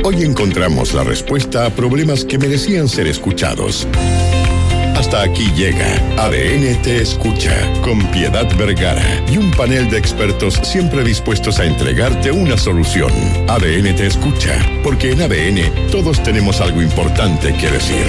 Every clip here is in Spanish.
Hoy encontramos la respuesta a problemas que merecían ser escuchados. Hasta aquí llega ADN Te Escucha, con Piedad Vergara y un panel de expertos siempre dispuestos a entregarte una solución. ADN Te Escucha, porque en ADN todos tenemos algo importante que decir.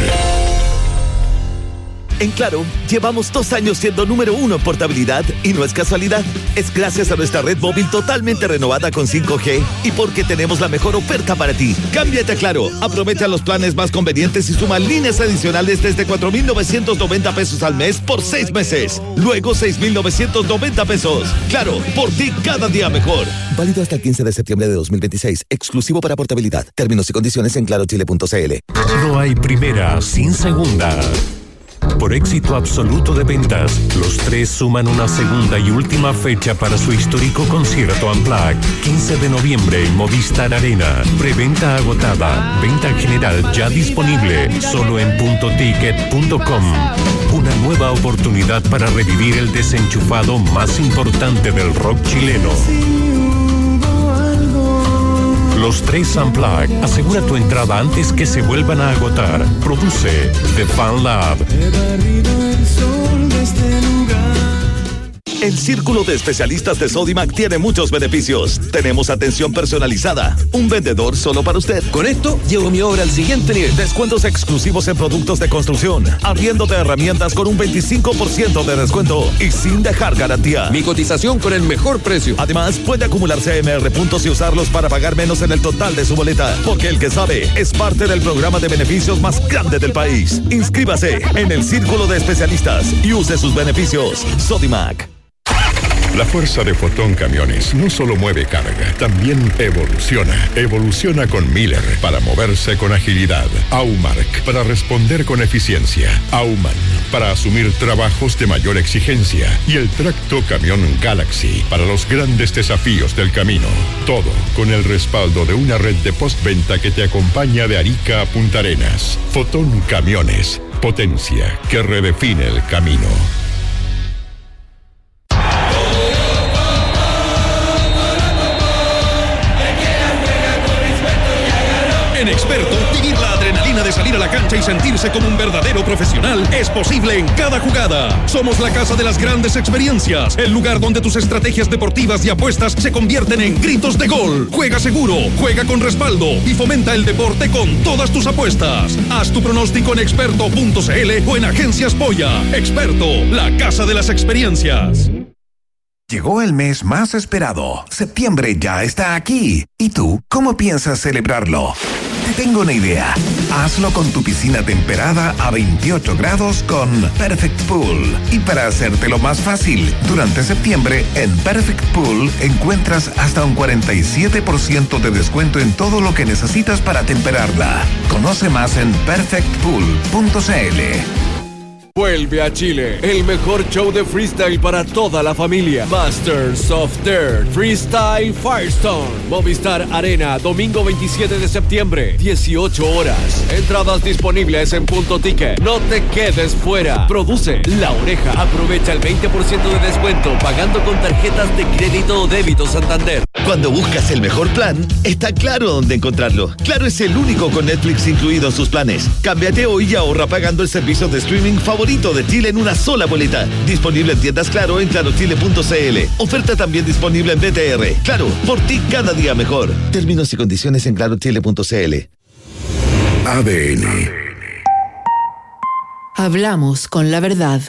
En Claro, llevamos 2 años siendo número 1 en portabilidad y no es casualidad. Es gracias a nuestra red móvil totalmente renovada con 5G y porque tenemos la mejor oferta para ti. Cámbiate a Claro, aprovecha los planes más convenientes y suma líneas adicionales desde 4,990 pesos al mes por 6 meses. Luego 6,990 pesos. Claro, por ti cada día mejor. Válido hasta el 15 de septiembre de 2026. Exclusivo para portabilidad. Términos y condiciones en clarochile.cl. No hay primera sin segunda. Por éxito absoluto de ventas, los Tres suman una segunda y última fecha para su histórico concierto Unplugged, 15 de noviembre en Movistar Arena. Preventa agotada, venta general ya disponible, solo en puntoticket.com. Una nueva oportunidad para revivir el desenchufado más importante del rock chileno. Los Tres Unplugged. Asegura tu entrada antes que se vuelvan a agotar. Produce The Fan Lab. El Círculo de Especialistas de Sodimac tiene muchos beneficios. Tenemos atención personalizada, un vendedor solo para usted. Con esto, llevo mi obra al siguiente nivel. Descuentos exclusivos en productos de construcción, arriendo de herramientas con un 25% de descuento y sin dejar garantía. Mi cotización con el mejor precio. Además, puede acumularse AMR puntos y usarlos para pagar menos en el total de su boleta. Porque el que sabe es parte del programa de beneficios más grande del país. Inscríbase en el Círculo de Especialistas y use sus beneficios. Sodimac. La fuerza de Fotón Camiones no solo mueve carga, también evoluciona. Evoluciona con Miller para moverse con agilidad. Aumark para responder con eficiencia. Auman para asumir trabajos de mayor exigencia. Y el tracto camión Galaxy para los grandes desafíos del camino. Todo con el respaldo de una red de postventa que te acompaña de Arica a Punta Arenas. Fotón Camiones, potencia que redefine el camino. En Experto, vivir la adrenalina de salir a la cancha y sentirse como un verdadero profesional es posible en cada jugada. Somos la casa de las grandes experiencias, el lugar donde tus estrategias deportivas y apuestas se convierten en gritos de gol. Juega seguro, juega con respaldo y fomenta el deporte con todas tus apuestas. Haz tu pronóstico en experto.cl o en Agencias Polla. Experto, la casa de las experiencias. Llegó el mes más esperado. Septiembre ya está aquí. ¿Y tú, cómo piensas celebrarlo? Te tengo una idea. Hazlo con tu piscina temperada a 28 grados con Perfect Pool. Y para hacértelo más fácil, durante septiembre en Perfect Pool encuentras hasta un 47% de descuento en todo lo que necesitas para temperarla. Conoce más en perfectpool.cl. Vuelve a Chile, el mejor show de freestyle para toda la familia. Masters of Dirt Freestyle Firestone. Movistar Arena, domingo 27 de septiembre, 18 horas. Entradas disponibles en Punto Ticket. No te quedes fuera. Produce La Oreja. Aprovecha el 20% de descuento pagando con tarjetas de crédito o débito Santander. Cuando buscas el mejor plan, está Claro dónde encontrarlo. Claro es el único con Netflix incluido en sus planes. Cámbiate hoy y ahorra pagando el servicio de streaming favorito de Chile en una sola boleta. Disponible en tiendas Claro en clarochile.cl. Oferta también disponible en BTR. Claro, por ti cada día mejor. Términos y condiciones en clarochile.cl. ADN. Hablamos con la verdad.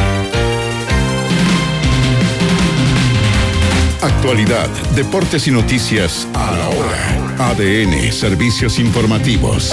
Actualidad, deportes y noticias a la hora. ADN, servicios informativos.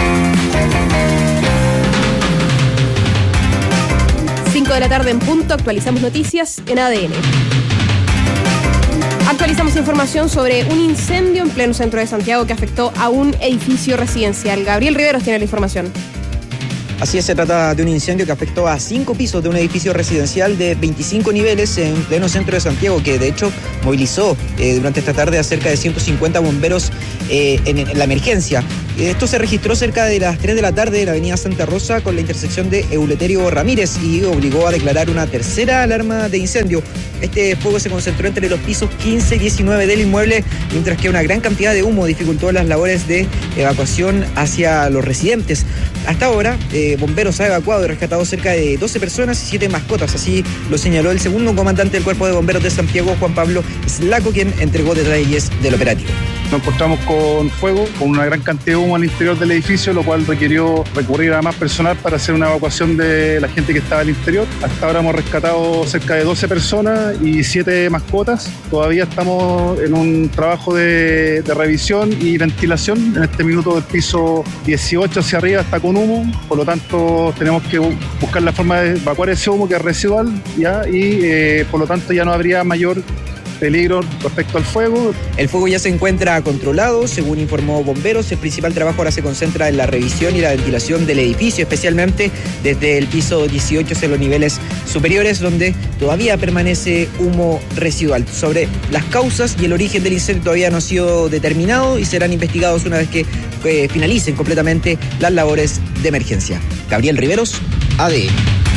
5 de la tarde en punto, actualizamos noticias en ADN. Actualizamos información sobre un incendio en pleno centro de Santiago que afectó a un edificio residencial. Gabriel Riveros tiene la información. Así es, se trata de un incendio que afectó a 5 pisos de un edificio residencial de 25 niveles en pleno centro de Santiago, que de hecho movilizó durante esta tarde a cerca de 150 bomberos en la emergencia. Esto se registró cerca de las 3 de la tarde en la avenida Santa Rosa con la intersección de Eleuterio Ramírez y obligó a declarar una tercera alarma de incendio. Este fuego se concentró entre los pisos 15 y 19 del inmueble, mientras que una gran cantidad de humo dificultó las labores de evacuación hacia los residentes. Hasta ahora, bomberos ha evacuado y rescatado cerca de 12 personas y 7 mascotas. Así lo señaló el segundo comandante del Cuerpo de Bomberos de Santiago, Juan Pablo Slaco, quien entregó detalles del operativo. Nos encontramos con fuego, con una gran cantidad de humo al interior del edificio, lo cual requirió recurrir a más personal para hacer una evacuación de la gente que estaba al interior. Hasta ahora hemos rescatado cerca de 12 personas y 7 mascotas. Todavía estamos en un trabajo de revisión y ventilación. En este minuto el piso 18 hacia arriba está con humo, por lo tanto tenemos que buscar la forma de evacuar ese humo que es residual, ¿ya? Y por lo tanto ya no habría mayor peligro respecto al fuego. El fuego ya se encuentra controlado, según informó Bomberos. El principal trabajo ahora se concentra en la revisión y la ventilación del edificio, especialmente desde el piso 18 hacia los niveles superiores, donde todavía permanece humo residual. Sobre las causas y el origen del incendio todavía no ha sido determinado y serán investigados una vez que finalicen completamente las labores de emergencia. Gabriel Riveros, ADN.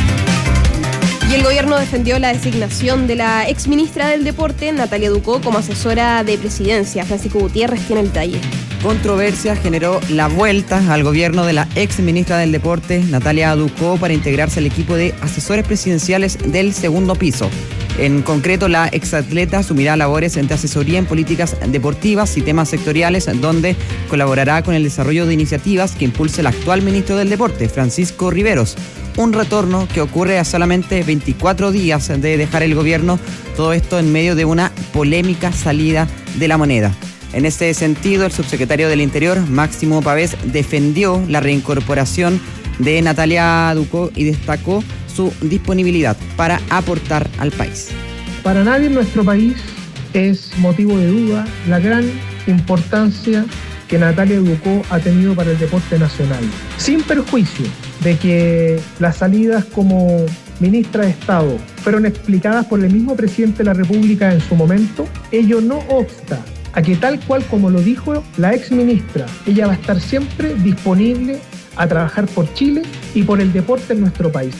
Y el gobierno defendió la designación de la exministra del Deporte, Natalia Ducó, como asesora de presidencia. Francisco Gutiérrez tiene el detalle. Controversia generó la vuelta al gobierno de la exministra del Deporte, Natalia Ducó, para integrarse al equipo de asesores presidenciales del segundo piso. En concreto, la exatleta asumirá labores de asesoría en políticas deportivas y temas sectoriales, donde colaborará con el desarrollo de iniciativas que impulse el actual ministro del Deporte, Francisco Riveros. Un retorno que ocurre a solamente 24 días de dejar el gobierno, todo esto en medio de una polémica salida de la moneda. En este sentido, el subsecretario del Interior, Máximo Pavés, defendió la reincorporación de Natalia Ducó y destacó su disponibilidad para aportar al país. Para nadie en nuestro país es motivo de duda la gran importancia que Natalia Ducó ha tenido para el deporte nacional, sin perjuicio de que las salidas como ministra de Estado fueron explicadas por el mismo presidente de la República en su momento. Ello no obsta a que, tal cual como lo dijo la exministra, ella va a estar siempre disponible a trabajar por Chile y por el deporte en nuestro país.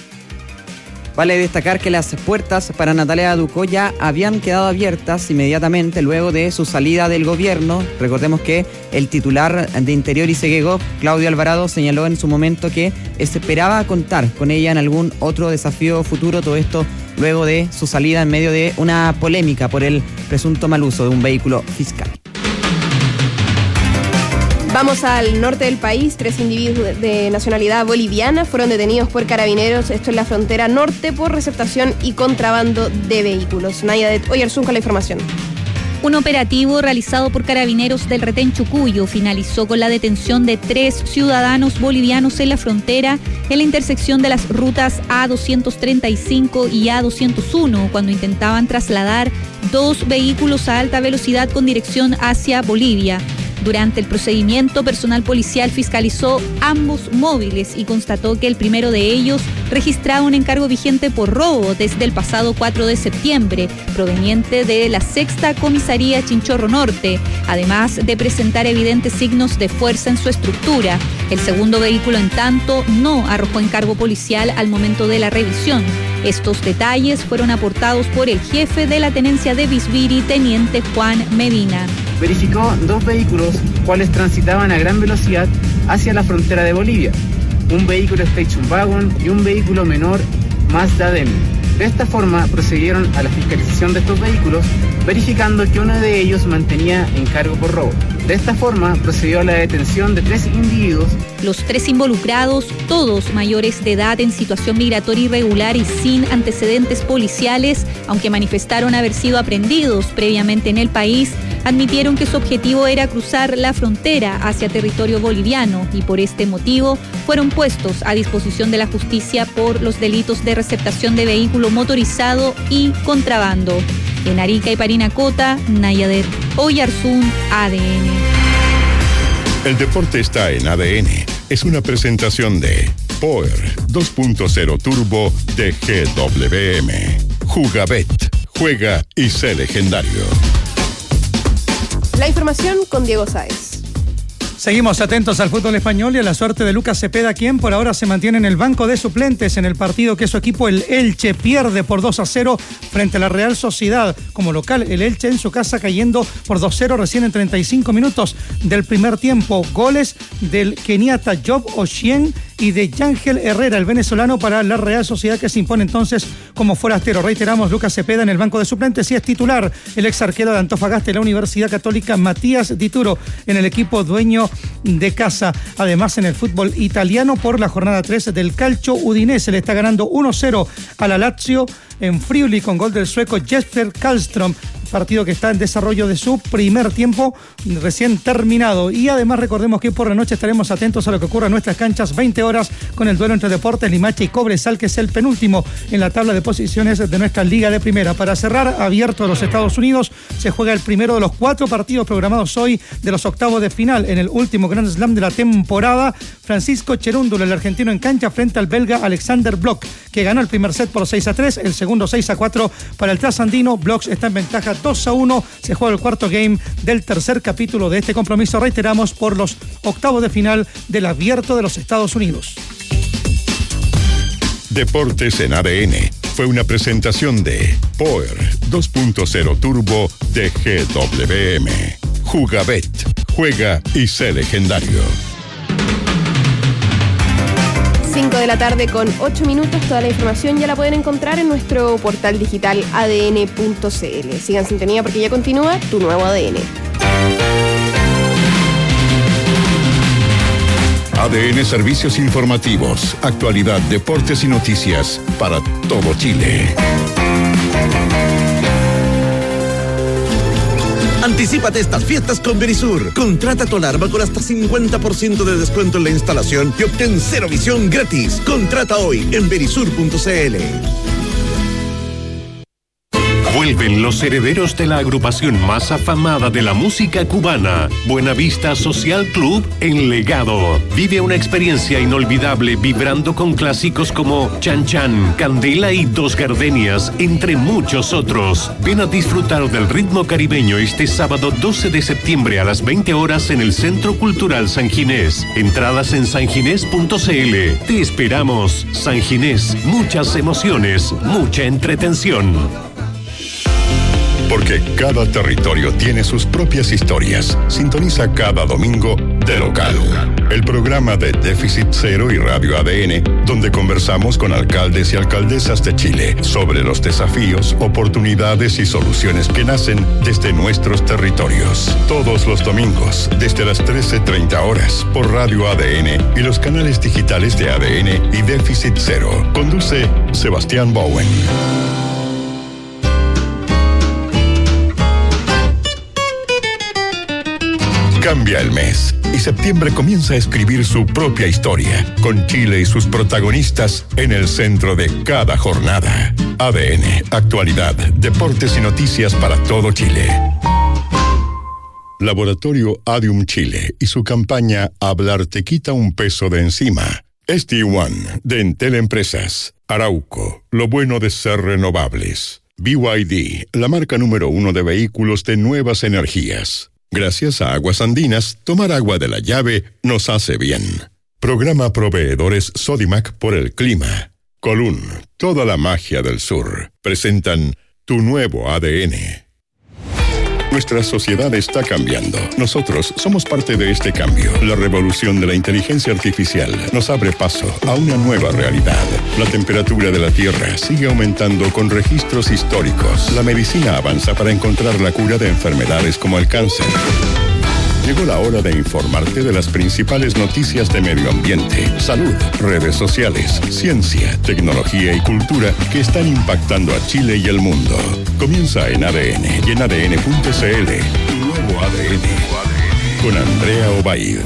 Vale destacar que las puertas para Natalia Ducó ya habían quedado abiertas inmediatamente luego de su salida del gobierno. Recordemos que el titular de Interior y Segegov, Claudio Alvarado, señaló en su momento que esperaba contar con ella en algún otro desafío futuro. Todo esto luego de su salida en medio de una polémica por el presunto mal uso de un vehículo fiscal. Vamos al norte del país. 3 individuos de nacionalidad boliviana fueron detenidos por carabineros, esto en la frontera norte, por receptación y contrabando de vehículos. Nayadet Oyarzún con la información. Un operativo realizado por carabineros del Retén Chucuyo finalizó con la detención de 3 ciudadanos bolivianos en la frontera, en la intersección de las rutas A235 y A201, cuando intentaban trasladar 2 vehículos a alta velocidad con dirección hacia Bolivia. Durante el procedimiento, personal policial fiscalizó ambos móviles y constató que el primero de ellos registraba un encargo vigente por robo desde el pasado 4 de septiembre, proveniente de la 6ª Comisaría Chinchorro Norte, además de presentar evidentes signos de fuerza en su estructura. El segundo vehículo, en tanto, no arrojó encargo policial al momento de la revisión. Estos detalles fueron aportados por el jefe de la tenencia de Bisbiri, teniente Juan Medina. Verificó 2 vehículos, cuales transitaban a gran velocidad hacia la frontera de Bolivia. Un vehículo Station Wagon y un vehículo menor Mazda Demio. De esta forma procedieron a la fiscalización de estos vehículos, verificando que uno de ellos mantenía encargo por robo. De esta forma procedió a la detención de 3 individuos. Los 3 involucrados, todos mayores de edad, en situación migratoria irregular y sin antecedentes policiales, aunque manifestaron haber sido aprehendidos previamente en el país, admitieron que su objetivo era cruzar la frontera hacia territorio boliviano y por este motivo fueron puestos a disposición de la justicia por los delitos de receptación de vehículo motorizado y contrabando. En Arica y Parinacota, Nayadet Oyarzún, ADN. El deporte está en ADN. Es una presentación de Power 2.0 Turbo de GWM. Jugabet. Juega y sé legendario. La información con Diego Sáez. Seguimos atentos al fútbol español y a la suerte de Lucas Cepeda, quien por ahora se mantiene en el banco de suplentes en el partido que su equipo, el Elche, pierde por 2-0 frente a la Real Sociedad. Como local, el Elche en su casa cayendo por 2-0 recién en 35 minutos del primer tiempo. Goles del keniata Job Ochieng y de Yángel Herrera, el venezolano, para la Real Sociedad, que se impone entonces como forastero. Reiteramos, Lucas Cepeda en el banco de suplentes y es titular el ex arquero de Antofagasta y la Universidad Católica, Matías Dituro, en el equipo dueño de casa. Además, en el fútbol italiano, por la jornada 3 del Calcio, Udinese le está ganando 1-0 a la Lazio en Friuli con gol del sueco Jesper Karlström. Partido que está en desarrollo de su primer tiempo recién terminado. Y además recordemos que por la noche estaremos atentos a lo que ocurra en nuestras canchas, 20 horas, con el duelo entre Deportes Limache y Cobresal, que es el penúltimo en la tabla de posiciones de nuestra Liga de Primera. Para cerrar, abierto a los Estados Unidos, se juega el primero de los 4 partidos programados hoy de los octavos de final en el último Grand Slam de la temporada. Francisco Cherúndolo, el argentino, en cancha frente al belga Alexander Blok, que ganó el primer set por 6-3, el segundo 6-4 para el trasandino. Blok está en ventaja 2-1. Se juega el cuarto game del tercer capítulo de este compromiso, reiteramos, por los octavos de final del Abierto de los Estados Unidos. Deportes en ADN fue una presentación de Power 2.0 Turbo de GWM. Jugabet, juega y sé legendario. 5 de la tarde con 8 minutos. Toda la información ya la pueden encontrar en nuestro portal digital adn.cl. Sigan en sintonía porque ya continúa Tu Nuevo ADN. ADN Servicios Informativos, actualidad, deportes y noticias para todo Chile. Anticípate estas fiestas con Verisur. Contrata tu alarma con hasta 50% de descuento en la instalación y obtén cero visión gratis. Contrata hoy en verisur.cl. Vuelven los herederos de la agrupación más afamada de la música cubana, Buenavista Social Club, en Legado. Vive una experiencia inolvidable vibrando con clásicos como Chan Chan, Candela y Dos Gardenias, entre muchos otros. Ven a disfrutar del ritmo caribeño este sábado 12 de septiembre a las 20 horas en el Centro Cultural San Ginés. Entradas en sanginés.cl. Te esperamos. San Ginés, muchas emociones, mucha entretención. Porque cada territorio tiene sus propias historias. Sintoniza cada domingo De Local, el programa de Déficit Cero y Radio ADN, donde conversamos con alcaldes y alcaldesas de Chile sobre los desafíos, oportunidades y soluciones que nacen desde nuestros territorios. Todos los domingos, desde las 13:30 horas, por Radio ADN y los canales digitales de ADN y Déficit Cero. Conduce Sebastián Bowen. Cambia el mes y septiembre comienza a escribir su propia historia, con Chile y sus protagonistas en el centro de cada jornada. ADN, actualidad, deportes y noticias para todo Chile. Laboratorio Adium Chile y su campaña Hablar te quita un peso de encima. ST1 de Entel Empresas. Arauco, lo bueno de ser renovables. BYD, la marca número 1 de vehículos de nuevas energías. Gracias a Aguas Andinas, tomar agua de la llave nos hace bien. Programa Proveedores Sodimac por el clima. Colún, toda la magia del sur. Presentan Tu Nuevo ADN. Nuestra sociedad está cambiando. Nosotros somos parte de este cambio. La revolución de la inteligencia artificial nos abre paso a una nueva realidad. La temperatura de la Tierra sigue aumentando con registros históricos. La medicina avanza para encontrar la cura de enfermedades como el cáncer. Llegó la hora de informarte de las principales noticias de medio ambiente, salud, redes sociales, ciencia, tecnología y cultura que están impactando a Chile y el mundo. Comienza en ADN y en ADN.cl. Tu nuevo ADN. Con Andrea Obaid.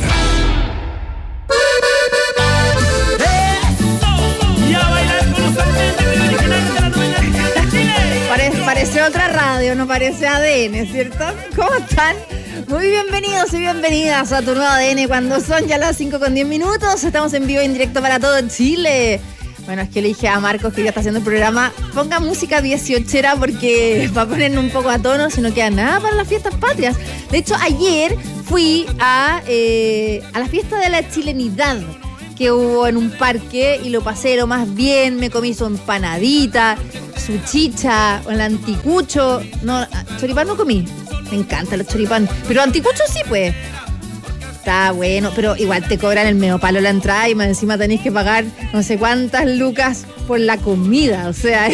Parece otra radio, no parece ADN, ¿cierto? ¿Cómo están? Muy bienvenidos y bienvenidas a Tu Nuevo ADN cuando son ya las 5:10. Estamos en vivo en directo para todo Chile. Bueno, es que le dije a Marcos, que ya está haciendo el programa, ponga música 18era porque va a poner un poco a tono, si no queda nada para las fiestas patrias. De hecho, ayer fui a la fiesta de la chilenidad que hubo en un parque y lo pasé lo más bien, me comí su empanadita, su chicha, el anticucho. No, choripán no comí, me encantan los choripán, pero anticucho sí, pues. Está bueno, pero igual te cobran el medio palo la entrada y más encima tenés que pagar no sé cuántas lucas por la comida. O sea,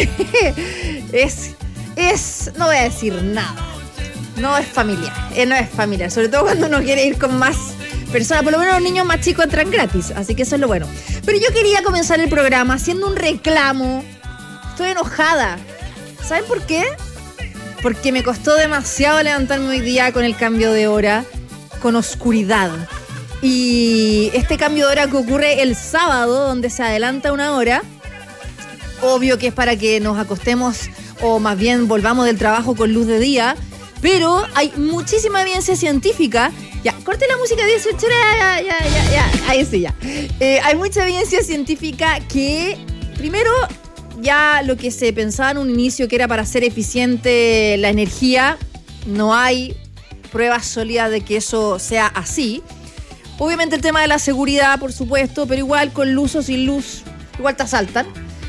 no voy a decir nada. No es familiar. Sobre todo cuando uno quiere ir con más personas. Por lo menos los niños más chicos entran gratis. Así que eso es lo bueno. Pero yo quería comenzar el programa haciendo un reclamo. Estoy enojada. ¿Saben por qué? Porque me costó demasiado levantarme hoy día con el cambio de hora, con oscuridad. Y este cambio de hora que ocurre el sábado, donde se adelanta una hora, obvio que es para que nos acostemos o más bien volvamos del trabajo con luz de día, pero hay muchísima evidencia científica. Ya, corte la música 18, ya, ahí sí, ya. Hay mucha evidencia científica que, primero, ya lo que se pensaba en un inicio que era para hacer eficiente la energía, no hay pruebas sólidas de que eso sea así. Obviamente el tema de la seguridad, por supuesto, pero igual con luz o sin luz, igual te asaltan.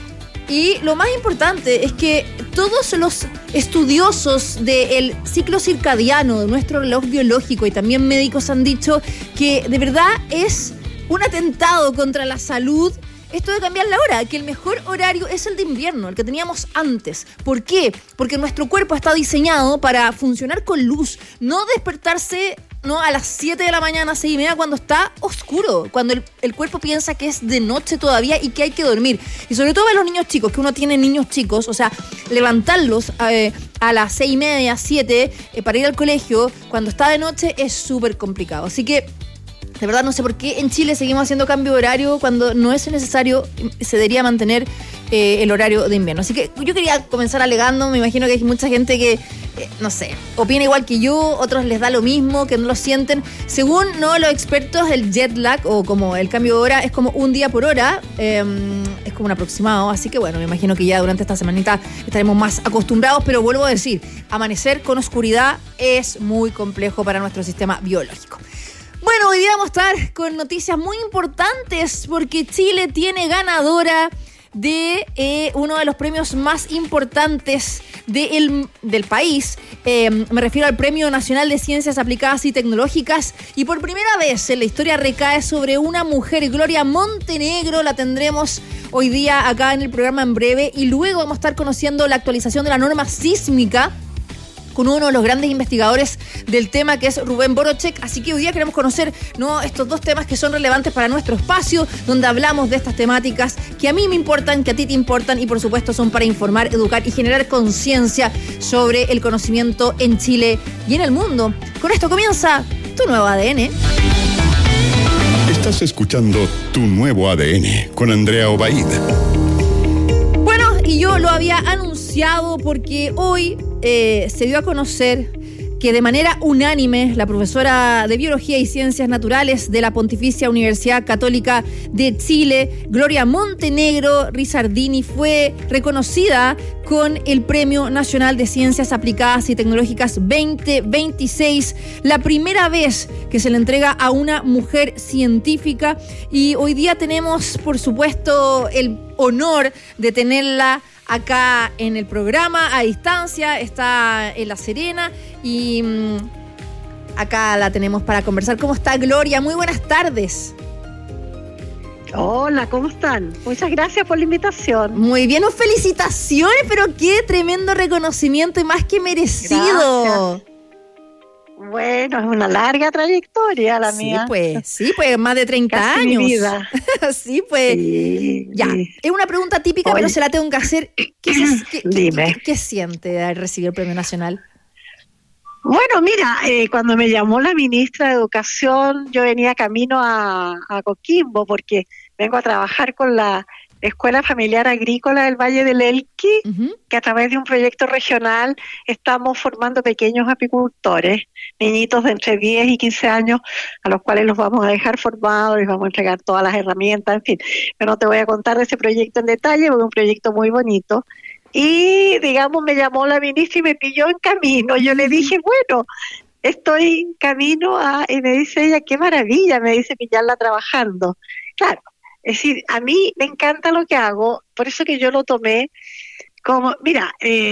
Y lo más importante es que todos los estudiosos del ciclo circadiano, de nuestro reloj biológico y también médicos han dicho que de verdad es un atentado contra la salud esto de cambiar la hora, que el mejor horario es el de invierno, el que teníamos antes. ¿Por qué? Porque nuestro cuerpo está diseñado para funcionar con luz, no despertarse a las 7 de la mañana, 6:30, cuando está oscuro, cuando el cuerpo piensa que es de noche todavía y que hay que dormir. Y sobre todo para los niños chicos, que uno tiene niños chicos, o sea, levantarlos a las 6:30, 7 para ir al colegio cuando está de noche es súper complicado. Así que de verdad no sé por qué en Chile seguimos haciendo cambio de horario cuando no es necesario, se debería mantener el horario de invierno. Así que yo quería comenzar alegando, me imagino que hay mucha gente que, no sé, opina igual que yo, otros les da lo mismo, que no lo sienten. Según los expertos, el jet lag o como el cambio de hora es como un día por hora, es como un aproximado, así que bueno, me imagino que ya durante esta semanita estaremos más acostumbrados, pero vuelvo a decir, amanecer con oscuridad es muy complejo para nuestro sistema biológico. Bueno, hoy día vamos a estar con noticias muy importantes porque Chile tiene ganadora de uno de los premios más importantes del país. Me refiero al Premio Nacional de Ciencias Aplicadas y Tecnológicas, y por primera vez en la historia recae sobre una mujer, Gloria Montenegro. La tendremos hoy día acá en el programa en breve, y luego vamos a estar conociendo la actualización de la norma sísmica con uno de los grandes investigadores del tema, que es Rubén Borochek. Así que hoy día queremos conocer estos dos temas que son relevantes para nuestro espacio, donde hablamos de estas temáticas que a mí me importan, que a ti te importan, y por supuesto son para informar, educar y generar conciencia sobre el conocimiento en Chile y en el mundo. Con esto comienza Tu Nuevo ADN. Estás escuchando Tu Nuevo ADN con Andrea Obaid. Bueno, y yo lo había anunciado porque hoy se dio a conocer que de manera unánime la profesora de Biología y Ciencias Naturales de la Pontificia Universidad Católica de Chile, Gloria Montenegro Rizzardini, fue reconocida con el Premio Nacional de Ciencias Aplicadas y Tecnológicas 2026, la primera vez que se le entrega a una mujer científica, y hoy día tenemos, por supuesto, el honor de tenerla acá en el programa, a distancia. Está en La Serena y acá la tenemos para conversar. ¿Cómo está, Gloria? Muy buenas tardes. Hola, ¿cómo están? Muchas gracias por la invitación. Muy bien, felicitaciones, pero qué tremendo reconocimiento y más que merecido. Gracias. Bueno, es una larga trayectoria la mía. Sí, pues, más de 30 Casi años. Mi vida. Sí, pues. Sí, ya, es una pregunta típica, pero se la tengo que hacer. Dime. ¿Qué siente al recibir el Premio Nacional? Bueno, mira, cuando me llamó la ministra de Educación, yo venía camino a Coquimbo, porque vengo a trabajar con la Escuela Familiar Agrícola del Valle del Elqui, que a través de un proyecto regional estamos formando pequeños apicultores, niñitos de entre 10 y 15 años, a los cuales los vamos a dejar formados, les vamos a entregar todas las herramientas, en fin. Pero no te voy a contar de ese proyecto en detalle, porque es un proyecto muy bonito. Y, digamos, me llamó la ministra y me pilló en camino. Yo le dije, bueno, estoy en camino y me dice ella, qué maravilla, me dice pillarla trabajando. Claro. Es decir, a mí me encanta lo que hago, por eso que yo lo tomé como, mira,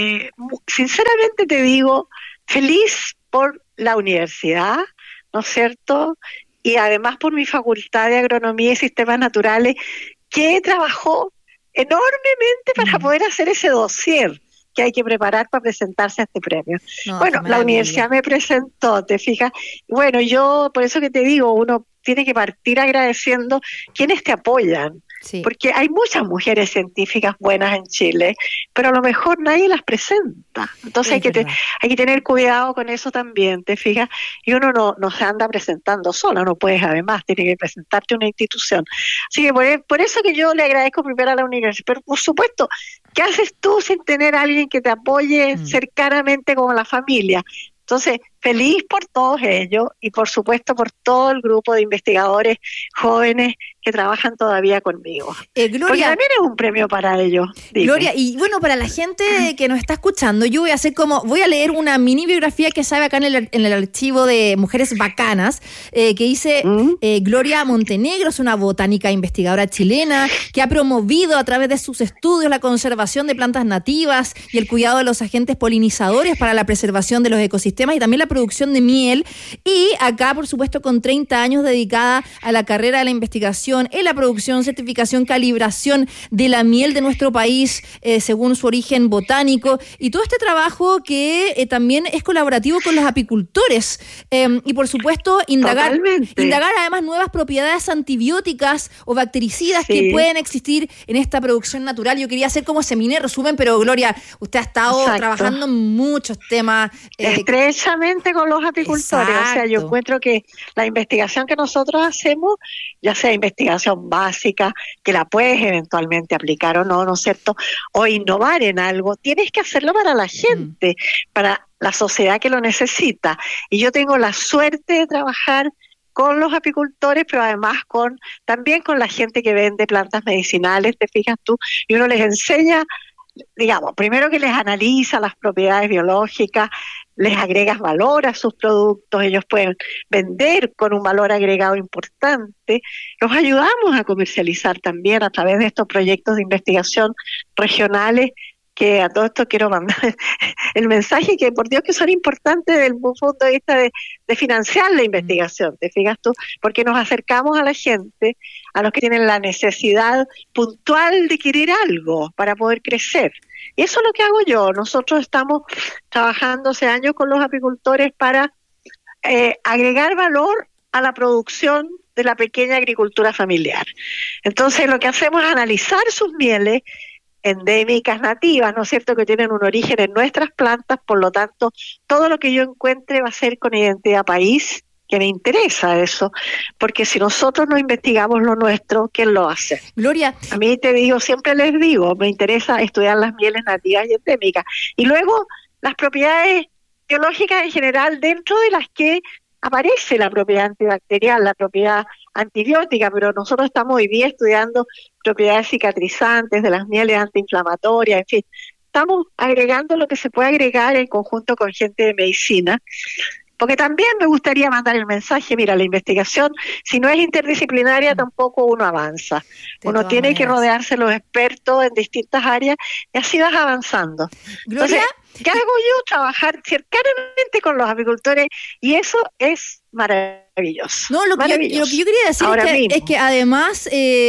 sinceramente te digo, feliz por la universidad, ¿no es cierto? Y además por mi facultad de Agronomía y Sistemas Naturales, que trabajó enormemente para poder hacer ese dossier que hay que preparar para presentarse a este premio. No, bueno, la universidad me presentó, ¿te fijas? Bueno, yo, por eso que te digo, uno tiene que partir agradeciendo quienes te apoyan, porque hay muchas mujeres científicas buenas en Chile, pero a lo mejor nadie las presenta. Entonces hay que tener cuidado con eso también, ¿te fijas? Y uno no se anda presentando sola, no puedes, además, tiene que presentarte a una institución. Así que por eso que yo le agradezco primero a la universidad, pero por supuesto, ¿qué haces tú sin tener a alguien que te apoye cercanamente como la familia? Entonces, feliz por todos ellos y por supuesto por todo el grupo de investigadores jóvenes que trabajan todavía conmigo. Gloria, porque también es un premio para ellos. Dime. Gloria, y bueno, para la gente que nos está escuchando, yo voy a leer una mini biografía que sabe acá en el archivo de Mujeres Bacanas, que dice Gloria Montenegro, es una botánica investigadora chilena que ha promovido a través de sus estudios la conservación de plantas nativas y el cuidado de los agentes polinizadores para la preservación de los ecosistemas y también la producción de miel. Y acá, por supuesto, con 30 años dedicada a la carrera de la investigación en la producción, certificación, calibración de la miel de nuestro país según su origen botánico y todo este trabajo que también es colaborativo con los apicultores y por supuesto indagar además nuevas propiedades antibióticas o bactericidas que pueden existir en esta producción natural. Yo quería hacer como ese mini resumen, pero Gloria, usted ha estado trabajando en muchos temas. Estrechamente con los apicultores. Exacto. O sea, yo encuentro que la investigación que nosotros hacemos, ya sea investigación básica, que la puedes eventualmente aplicar o no, ¿no es cierto? O innovar en algo, tienes que hacerlo para la gente, para la sociedad que lo necesita. Y yo tengo la suerte de trabajar con los apicultores, pero además también con la gente que vende plantas medicinales, te fijas tú, y uno les enseña, digamos, primero que les analiza las propiedades biológicas, les agregas valor a sus productos, ellos pueden vender con un valor agregado importante, los ayudamos a comercializar también a través de estos proyectos de investigación regionales, que a todo esto quiero mandar el mensaje que por Dios que son importantes desde el punto de vista de financiar la investigación, ¿te fijas tú? Porque nos acercamos a la gente, a los que tienen la necesidad puntual de querer algo para poder crecer. Y eso es lo que hago yo. Nosotros estamos trabajando hace años con los apicultores para agregar valor a la producción de la pequeña agricultura familiar. Entonces lo que hacemos es analizar sus mieles endémicas, nativas, ¿no es cierto?, que tienen un origen en nuestras plantas, por lo tanto, todo lo que yo encuentre va a ser con identidad país, que me interesa eso, porque si nosotros no investigamos lo nuestro, ¿quién lo hace? Gloria. A mí siempre les digo, me interesa estudiar las mieles nativas y endémicas. Y luego, las propiedades biológicas en general, dentro de las que aparece la propiedad antibacterial, la propiedad antibiótica, pero nosotros estamos hoy día estudiando propiedades cicatrizantes de las mieles antiinflamatorias, en fin. Estamos agregando lo que se puede agregar en conjunto con gente de medicina, porque también me gustaría mandar el mensaje, mira, la investigación, si no es interdisciplinaria, tampoco uno avanza. Uno tiene que rodearse de los expertos en distintas áreas y así vas avanzando. Gloria, entonces, ¿qué hago yo? Trabajar cercanamente con los apicultores y eso es maravilloso. No, lo que yo quería decir es que además,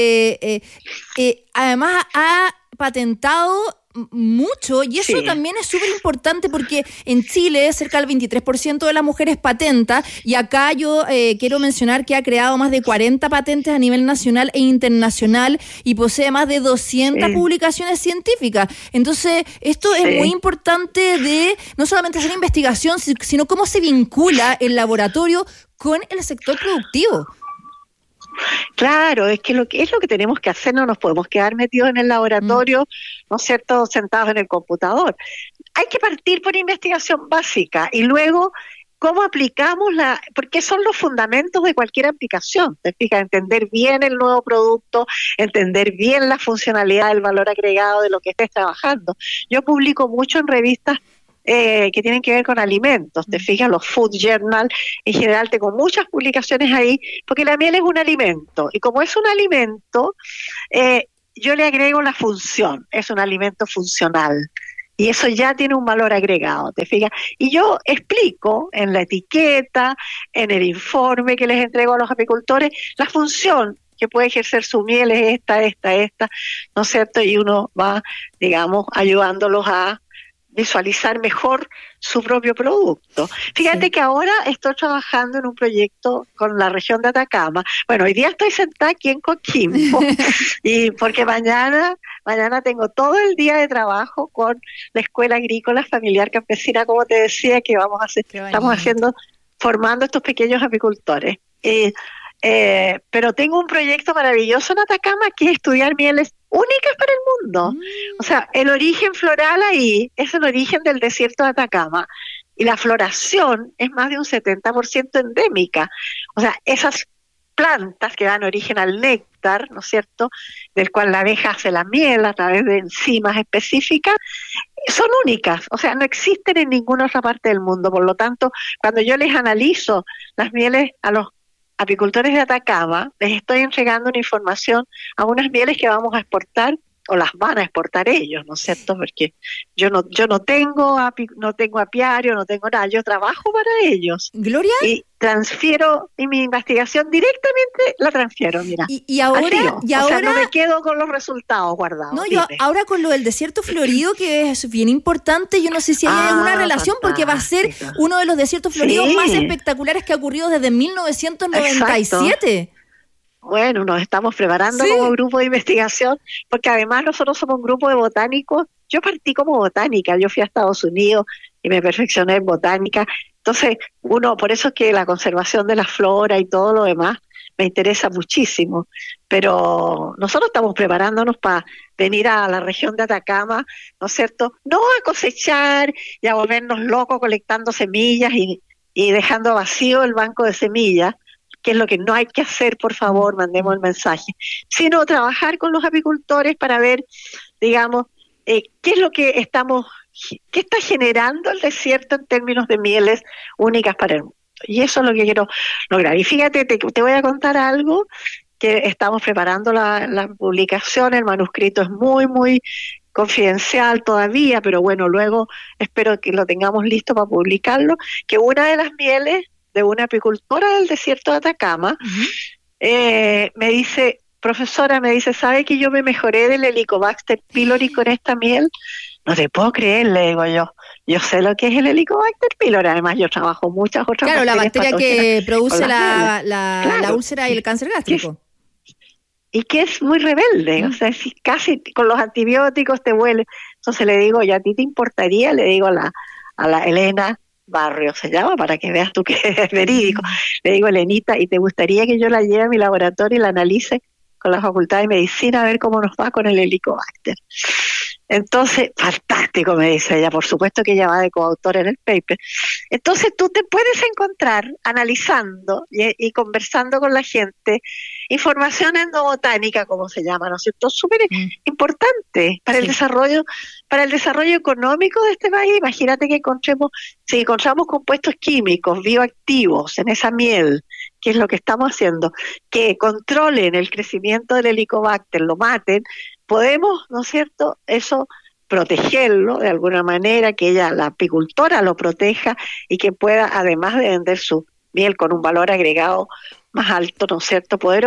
además ha patentado mucho y eso también es súper importante porque en Chile cerca del 23% de las mujeres patenta y acá yo quiero mencionar que ha creado más de 40 patentes a nivel nacional e internacional y posee más de 200 publicaciones científicas. Entonces esto es muy importante de no solamente hacer investigación, sino cómo se vincula el laboratorio con el sector productivo. Claro, es lo que tenemos que hacer, no nos podemos quedar metidos en el laboratorio, ¿no es cierto?, sentados en el computador. Hay que partir por investigación básica y luego cómo aplicamos porque son los fundamentos de cualquier aplicación, te fijas, entender bien el nuevo producto, entender bien la funcionalidad, el valor agregado de lo que estés trabajando. Yo publico mucho en revistas que tienen que ver con alimentos, te fijas, los Food Journal, en general tengo muchas publicaciones ahí, porque la miel es un alimento, y como es un alimento, yo le agrego la función, es un alimento funcional, y eso ya tiene un valor agregado, te fijas, y yo explico en la etiqueta, en el informe que les entrego a los apicultores, la función que puede ejercer su miel es esta, ¿no es cierto? Y uno va, digamos, ayudándolos a visualizar mejor su propio producto. Fíjate que ahora estoy trabajando en un proyecto con la región de Atacama. Bueno, hoy día estoy sentada aquí en Coquimbo y porque mañana tengo todo el día de trabajo con la Escuela Agrícola Familiar Campesina, como te decía, que estamos formando estos pequeños apicultores. Pero tengo un proyecto maravilloso en Atacama que es estudiar mieles únicas para el mundo. O sea, el origen floral ahí es el origen del desierto de Atacama y la floración es más de un 70% endémica. O sea, esas plantas que dan origen al néctar, ¿no es cierto?, del cual la abeja hace la miel a través de enzimas específicas, son únicas, o sea, no existen en ninguna otra parte del mundo. Por lo tanto, cuando yo les analizo las mieles a los apicultores de Atacama, les estoy entregando una información a unas mieles que vamos a exportar o las van a exportar ellos, ¿no es cierto? Porque yo no tengo apiario, no tengo nada, yo trabajo para ellos. Gloria. Y transfiero, y mi investigación directamente la transfiero, mira. Y ahora, no me quedo con los resultados guardados. No, yo ahora con lo del desierto florido, que es bien importante, yo no sé si hay alguna relación, porque va a ser uno de los desiertos floridos más espectaculares que ha ocurrido desde 1997. Exacto. Bueno, nos estamos preparando como grupo de investigación, porque además nosotros somos un grupo de botánicos. Yo partí como botánica, yo fui a Estados Unidos y me perfeccioné en botánica. Entonces, por eso es que la conservación de la flora y todo lo demás me interesa muchísimo. Pero nosotros estamos preparándonos para venir a la región de Atacama, ¿no es cierto? No a cosechar y a volvernos locos colectando semillas y dejando vacío el banco de semillas, que es lo que no hay que hacer, por favor, mandemos el mensaje, sino trabajar con los apicultores para ver, digamos, qué es lo que qué está generando el desierto en términos de mieles únicas para el mundo. Y eso es lo que quiero lograr. Y fíjate, te voy a contar algo, que estamos preparando la publicación, el manuscrito es muy, muy confidencial todavía, pero bueno, luego espero que lo tengamos listo para publicarlo, que una de las mieles de una apicultora del desierto de Atacama, me dice, profesora, ¿sabe que yo me mejoré del Helicobacter pylori con esta miel? No te puedo creer, le digo yo. Yo sé lo que es el Helicobacter pylori, además yo trabajo muchas otras bacterias. Claro, la bacteria que produce la úlcera y el Sí. cáncer gástrico. Y que es muy rebelde, o sea, si casi con los antibióticos te vuelve. Entonces le digo, ¿y a ti te importaría? Le digo a la Elena Barrio se llama, para que veas tú que es verídico. Le digo, Elenita, ¿y te gustaría que yo la lleve a mi laboratorio y la analice con la Facultad de Medicina a ver cómo nos va con el Helicobacter? Entonces, fantástico, me dice ella, por supuesto que ella va de coautora en el paper. Entonces tú te puedes encontrar analizando y conversando con la gente información endobotánica, como se llama, ¿no es cierto? Súper importante para el desarrollo económico de este país. Imagínate que si encontramos compuestos químicos bioactivos en esa miel, que es lo que estamos haciendo, que controlen el crecimiento del Helicobacter, lo maten, podemos, ¿no es cierto?, eso protegerlo de alguna manera, que la apicultora lo proteja y que pueda, además de vender su miel con un valor agregado más alto, ¿no es cierto?, poder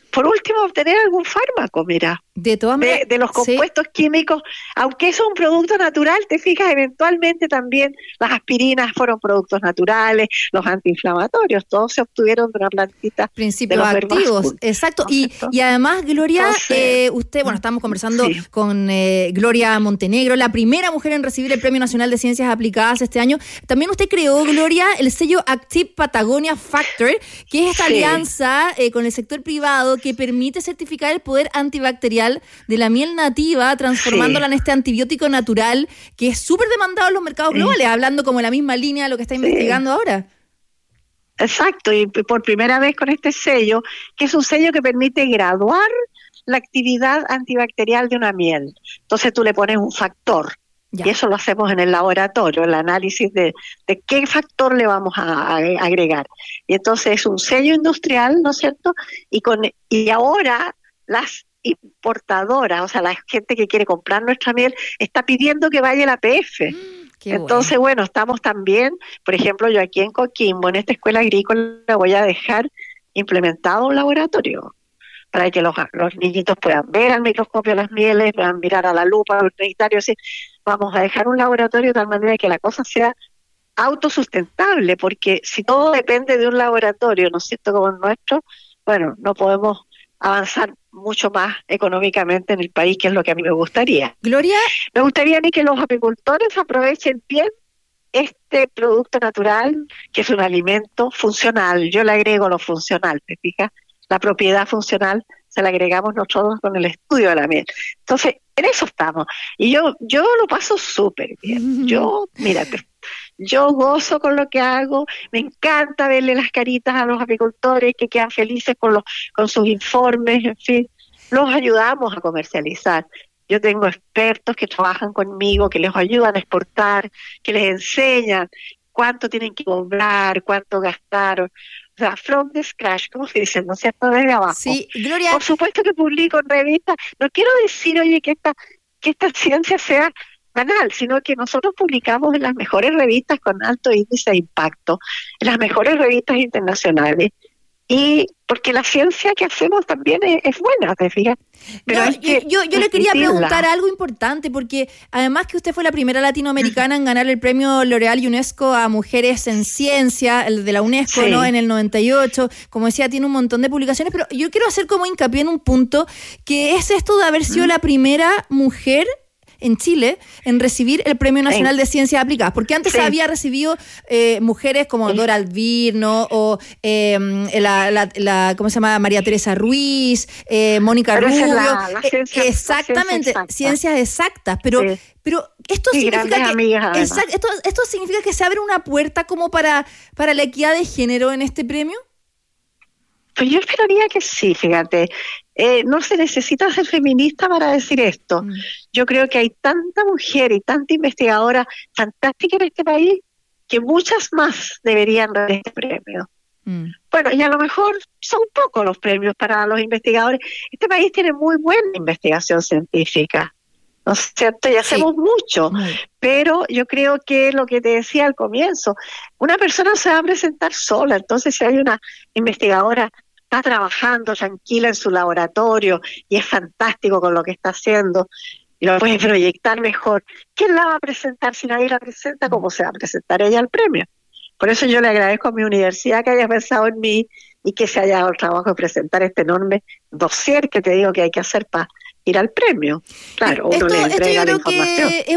por último, obtener algún fármaco, mira. De todas maneras. De los compuestos químicos, aunque eso es un producto natural, te fijas, eventualmente también las aspirinas fueron productos naturales, los antiinflamatorios, todos se obtuvieron de una plantita. Principios activos, exacto. Y además, Gloria, usted, estamos conversando con Gloria Montenegro, la primera mujer en recibir el Premio Nacional de Ciencias Aplicadas este año. También usted creó, Gloria, el sello Active Patagonia Factor, que es esta alianza con el sector privado que permite certificar el poder antibacterial de la miel nativa, transformándola en este antibiótico natural que es súper demandado en los mercados globales, hablando como la misma línea de lo que está investigando ahora. Exacto, y por primera vez con este sello, que es un sello que permite graduar la actividad antibacterial de una miel. Entonces tú le pones un factor, y eso lo hacemos en el laboratorio, el análisis de qué factor le vamos a agregar. Y entonces es un sello industrial, ¿no es cierto? Y ahora las importadoras, o sea, la gente que quiere comprar nuestra miel, está pidiendo que vaya el APF. Entonces, estamos también, por ejemplo, yo aquí en Coquimbo, en esta escuela agrícola, voy a dejar implementado un laboratorio para que los niñitos puedan ver al microscopio las mieles, puedan mirar a la lupa, al sanitario, así. Vamos a dejar un laboratorio de tal manera que la cosa sea autosustentable, porque si todo depende de un laboratorio, ¿no es cierto?, como el nuestro, no podemos avanzar mucho más económicamente en el país, que es lo que a mí me gustaría. Gloria, me gustaría a mí que los apicultores aprovechen bien este producto natural, que es un alimento funcional. Yo le agrego lo funcional, ¿te fijas? La propiedad funcional se la agregamos nosotros con el estudio de la miel. Entonces, en eso estamos. Y yo lo paso súper bien. Yo gozo con lo que hago, me encanta verle las caritas a los apicultores que quedan felices con sus informes, en fin, los ayudamos a comercializar. Yo tengo expertos que trabajan conmigo, que les ayudan a exportar, que les enseñan cuánto tienen que cobrar, cuánto gastar, o sea, from the scratch, ¿cómo se dice? ¿No es cierto? Desde abajo. Sí, Gloria. Por supuesto que publico en revistas, no quiero decir, que esta ciencia sea banal, sino que nosotros publicamos en las mejores revistas con alto índice de impacto, en las mejores revistas internacionales, y porque la ciencia que hacemos también es buena, ¿te fijas? Pero yo le quería preguntar algo importante, porque además que usted fue la primera latinoamericana en ganar el premio L'Oréal UNESCO a Mujeres en Ciencia, el de la UNESCO, ¿no?, en el 98, como decía, tiene un montón de publicaciones, pero yo quiero hacer como hincapié en un punto, que es esto de haber sido la primera mujer en Chile en recibir el Premio Nacional de Ciencias Aplicadas, porque antes había recibido mujeres como Dora Albirno o ¿cómo se llama? María Teresa Ruiz, Mónica Rubio, exactamente, ciencias exactas, pero esto significa esto significa que se abre una puerta como para la equidad de género en este premio. Pues yo esperaría que sí, fíjate. No se necesita ser feminista para decir esto. Yo creo que hay tanta mujer y tanta investigadora fantástica en este país que muchas más deberían dar este premio. Bueno, y a lo mejor son pocos los premios para los investigadores. Este país tiene muy buena investigación científica, ¿no es cierto? Y hacemos mucho, pero yo creo que lo que te decía al comienzo, una persona se va a presentar sola, entonces si hay una investigadora está trabajando tranquila en su laboratorio y es fantástico con lo que está haciendo y lo puede proyectar mejor, ¿quién la va a presentar si nadie la presenta? ¿Cómo se va a presentar ella al premio? Por eso yo le agradezco a mi universidad que haya pensado en mí y que se haya dado el trabajo de presentar este enorme dossier que te digo que hay que hacer para ir al premio. Claro, uno le entrega la información. Es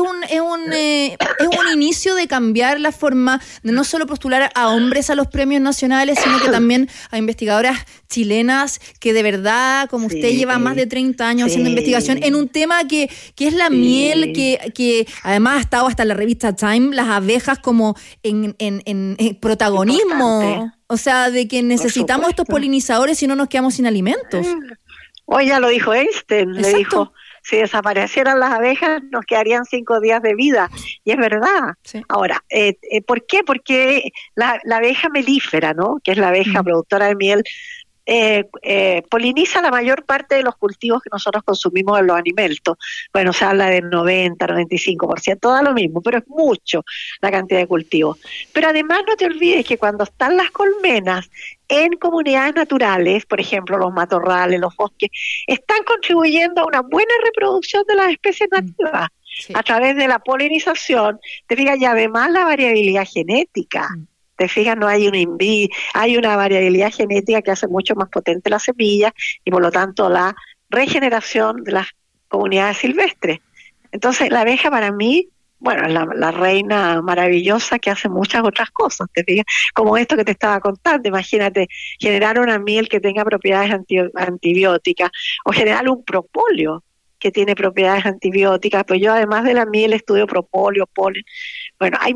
un inicio de cambiar la forma de no solo postular a hombres a los premios nacionales, sino que también a investigadoras chilenas que de verdad, como usted, lleva más de 30 años haciendo investigación en un tema que es la miel, que además ha estado hasta en la revista Time, las abejas como en protagonismo. Importante. O sea, de que necesitamos estos polinizadores si no nos quedamos sin alimentos. Hoy ya lo dijo Einstein, le dijo, si desaparecieran las abejas nos quedarían 5 días de vida, y es verdad. Ahora, ¿por qué? Porque la abeja melífera, ¿no?, que es la abeja productora de miel, poliniza la mayor parte de los cultivos que nosotros consumimos en los alimentos. Bueno, se habla de 90, 95%, da lo mismo, pero es mucho la cantidad de cultivos. Pero además no te olvides que cuando están las colmenas en comunidades naturales, por ejemplo los matorrales, los bosques, están contribuyendo a una buena reproducción de las especies nativas. Sí. A través de la polinización, te fijas, y además la variabilidad genética. Te fijas, no hay hay una variabilidad genética que hace mucho más potente la semilla y por lo tanto la regeneración de las comunidades silvestres. Entonces la abeja para mí, bueno, es la reina maravillosa que hace muchas otras cosas, te fijas, como esto que te estaba contando. Imagínate, generar una miel que tenga propiedades antibióticas o generar un propóleo que tiene propiedades antibióticas. Pues yo además de la miel estudio propóleo, polen. Bueno, hay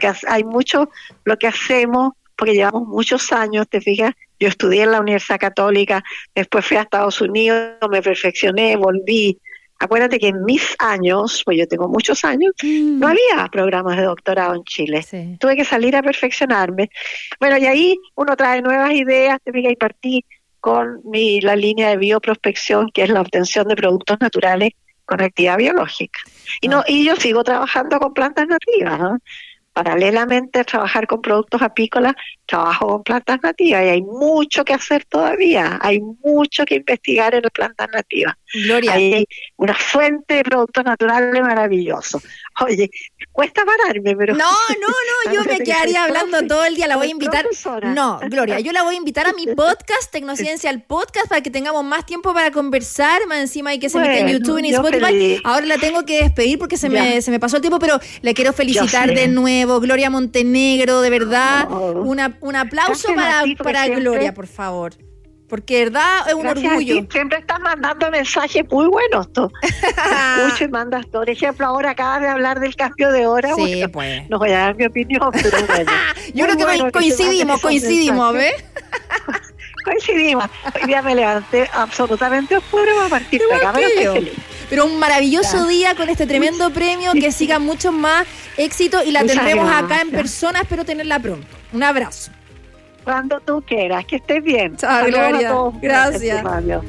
mucho lo que hacemos, porque llevamos muchos años, te fijas. Yo estudié en la Universidad Católica, después fui a Estados Unidos, me perfeccioné, volví. Acuérdate que en mis años, pues yo tengo muchos años, no había programas de doctorado en Chile. Sí. Tuve que salir a perfeccionarme. Bueno, y ahí uno trae nuevas ideas, te fijas, y partí con la línea de bioprospección, que es la obtención de productos naturales con actividad biológica. Y yo sigo trabajando con plantas nativas, ¿no? Paralelamente a trabajar con productos apícolas, trabajo con plantas nativas y hay mucho que hacer todavía, hay mucho que investigar en las plantas nativas. Gloria. Hay una fuente de productos naturales maravillosos. Oye, cuesta pararme, pero... No, yo me quedaría hablando todo el día, la voy a invitar... No, Gloria, yo la voy a invitar a mi podcast, Tecnociencia, el podcast, para que tengamos más tiempo para conversar, más encima hay que se mete en YouTube y Spotify. Feliz. Ahora la tengo que despedir porque se me pasó el tiempo, pero le quiero felicitar de nuevo, Gloria Montenegro, de verdad, un aplauso para Gloria, por favor. Porque de verdad es un orgullo. Siempre estás mandando mensajes muy buenos tú. Escucho y mandas, por ejemplo, ahora acabas de hablar del cambio de hora. Sí, bueno, pues. No voy a dar mi opinión, pero bueno. Yo creo que coincidimos, ¿ves? Coincidimos. Hoy día me levanté absolutamente oscuro a partir de acá, pero estoy feliz. Pero un maravilloso día con este tremendo premio, que sigan muchos más éxitos y la tendremos acá en persona, espero tenerla pronto. Un abrazo. Cuando tú quieras, que estés bien. Chao, Gloria. Gracias.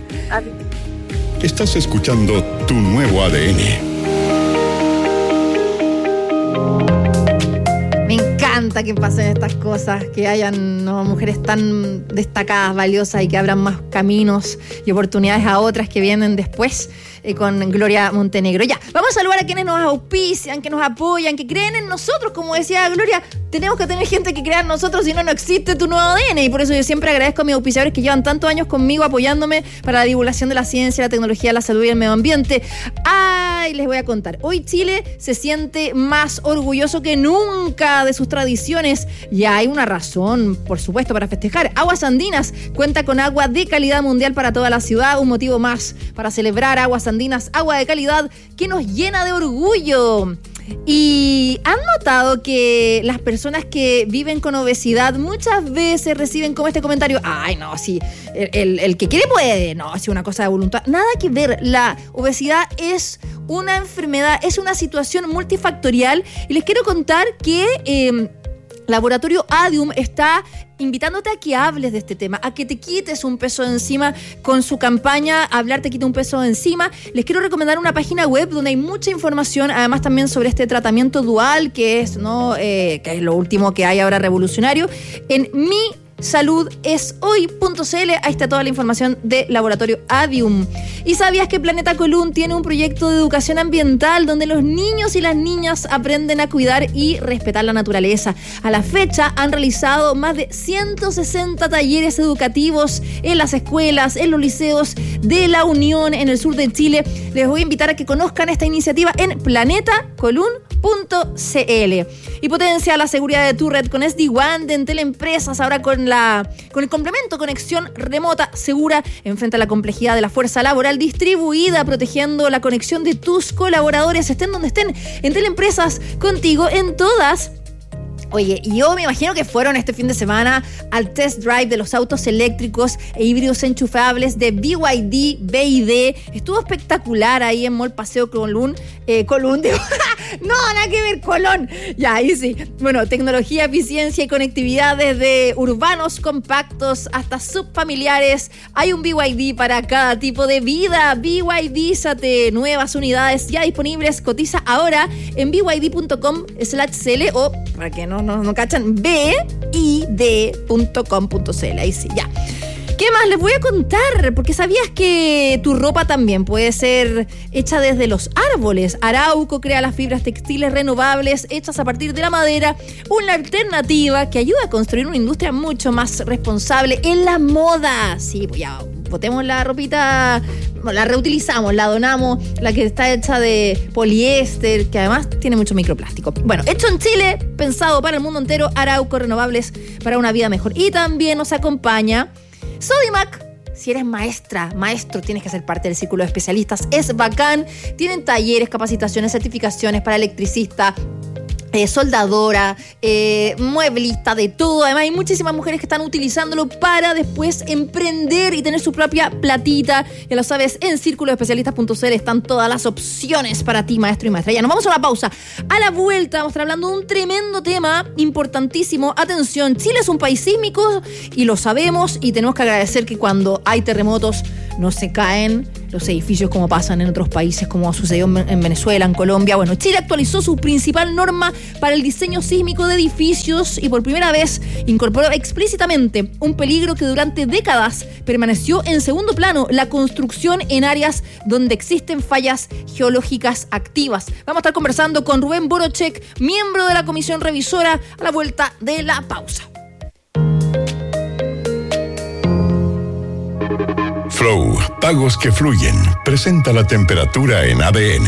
Estás escuchando Tu Nuevo ADN. Me encanta que pasen estas cosas, que hayan mujeres tan destacadas, valiosas y que abran más caminos y oportunidades a otras que vienen después con Gloria Montenegro. Ya, vamos a saludar a quienes nos auspician, que nos apoyan, que creen en nosotros. Como decía Gloria, tenemos que tener gente que crea en nosotros, si no, no existe Tu Nuevo ADN. Y por eso yo siempre agradezco a mis auspiciadores que llevan tantos años conmigo apoyándome para la divulgación de la ciencia, la tecnología, la salud y el medio ambiente. Ay, les voy a contar. Hoy Chile se siente más orgulloso que nunca de sus tradiciones y hay una razón, por supuesto, para festejar. Aguas Andinas cuenta con agua de calidad mundial para toda la ciudad, un motivo más para celebrar. Aguas Andinas, agua de calidad que nos llena de orgullo. Y han notado que las personas que viven con obesidad muchas veces reciben como este comentario: ay, no, si el que quiere puede, no, si una cosa de voluntad. Nada que ver, la obesidad es una enfermedad, es una situación multifactorial y les quiero contar que Laboratorio Adium está invitándote a que hables de este tema, a que te quites un peso de encima con su campaña Hablar te quita un peso de encima. Les quiero recomendar una página web donde hay mucha información, además también sobre este tratamiento dual que es lo último que hay ahora revolucionario. En misaludeshoy.cl, ahí está toda la información de Laboratorio Adium. ¿Y sabías que Planeta Colún tiene un proyecto de educación ambiental donde los niños y las niñas aprenden a cuidar y respetar la naturaleza? A la fecha han realizado más de 160 talleres educativos en las escuelas, en los liceos de La Unión, en el sur de Chile. Les voy a invitar a que conozcan esta iniciativa en planetacolún.cl. Y potencia la seguridad de tu red con SD-WAN de Entel Empresas, ahora con el complemento conexión remota segura. Enfrenta la complejidad de la fuerza laboral distribuida, protegiendo la conexión de tus colaboradores, estén donde estén. Entel Empresas, contigo en todas Oye, y yo me imagino que fueron este fin de semana al test drive de los autos eléctricos e híbridos enchufables de BYD BYD. Estuvo espectacular ahí en Mall Paseo Colón. No, nada que ver, Colón. Ya, ahí sí. Bueno, tecnología, eficiencia y conectividad desde urbanos compactos hasta subfamiliares. Hay un BYD para cada tipo de vida. BYDízate. Nuevas unidades ya disponibles. Cotiza ahora en byd.com/cl o, para que no cachan, bid.com.cl. Ahí sí, ya. ¿Qué más les voy a contar? Porque ¿sabías que tu ropa también puede ser hecha desde los árboles? Arauco crea las fibras textiles renovables hechas a partir de la madera, una alternativa que ayuda a construir una industria mucho más responsable en la moda. Sí, pues ya, botemos la ropita, la reutilizamos, la donamos, la que está hecha de poliéster, que además tiene mucho microplástico. Bueno, hecho en Chile, pensado para el mundo entero, Arauco Renovables para una vida mejor. Y también nos acompaña Sodimac. Si eres maestro, tienes que ser parte del círculo de especialistas. Es bacán. Tienen talleres, capacitaciones, certificaciones para electricista, soldadora, mueblista, de todo. Además hay muchísimas mujeres que están utilizándolo para después emprender y tener su propia platita. Ya lo sabes, en círculoespecialistas.cl están todas las opciones para ti, maestro y maestra. Ya nos vamos a una pausa. A la vuelta vamos a estar hablando de un tremendo tema importantísimo. Atención, Chile es un país sísmico y lo sabemos, y tenemos que agradecer que cuando hay terremotos no se caen los edificios como pasan en otros países, como sucedió en Venezuela, en Colombia. Bueno, Chile actualizó su principal norma para el diseño sísmico de edificios y por primera vez incorporó explícitamente un peligro que durante décadas permaneció en segundo plano: la construcción en áreas donde existen fallas geológicas activas. Vamos a estar conversando con Rubén Borochek, miembro de la comisión revisora, a la vuelta de la pausa. Flow, pagos que fluyen. Presenta la temperatura en ADN.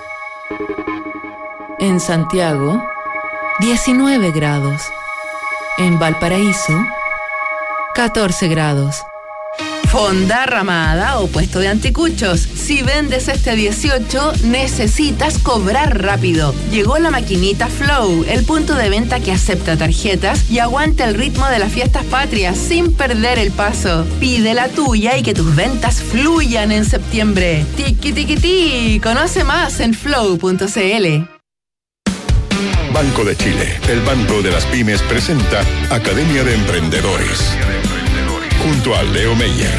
En Santiago, 19 grados. En Valparaíso, 14 grados. Fonda, ramada o puesto de anticuchos. Si vendes este 18, necesitas cobrar rápido. Llegó la maquinita Flow, el punto de venta que acepta tarjetas y aguanta el ritmo de las fiestas patrias sin perder el paso. Pide la tuya y que tus ventas fluyan en septiembre. Tiki tiki ti. Conoce más en flow.cl. Banco de Chile, el banco de las pymes, presenta Academia de Emprendedores. Junto a Leo Meyer.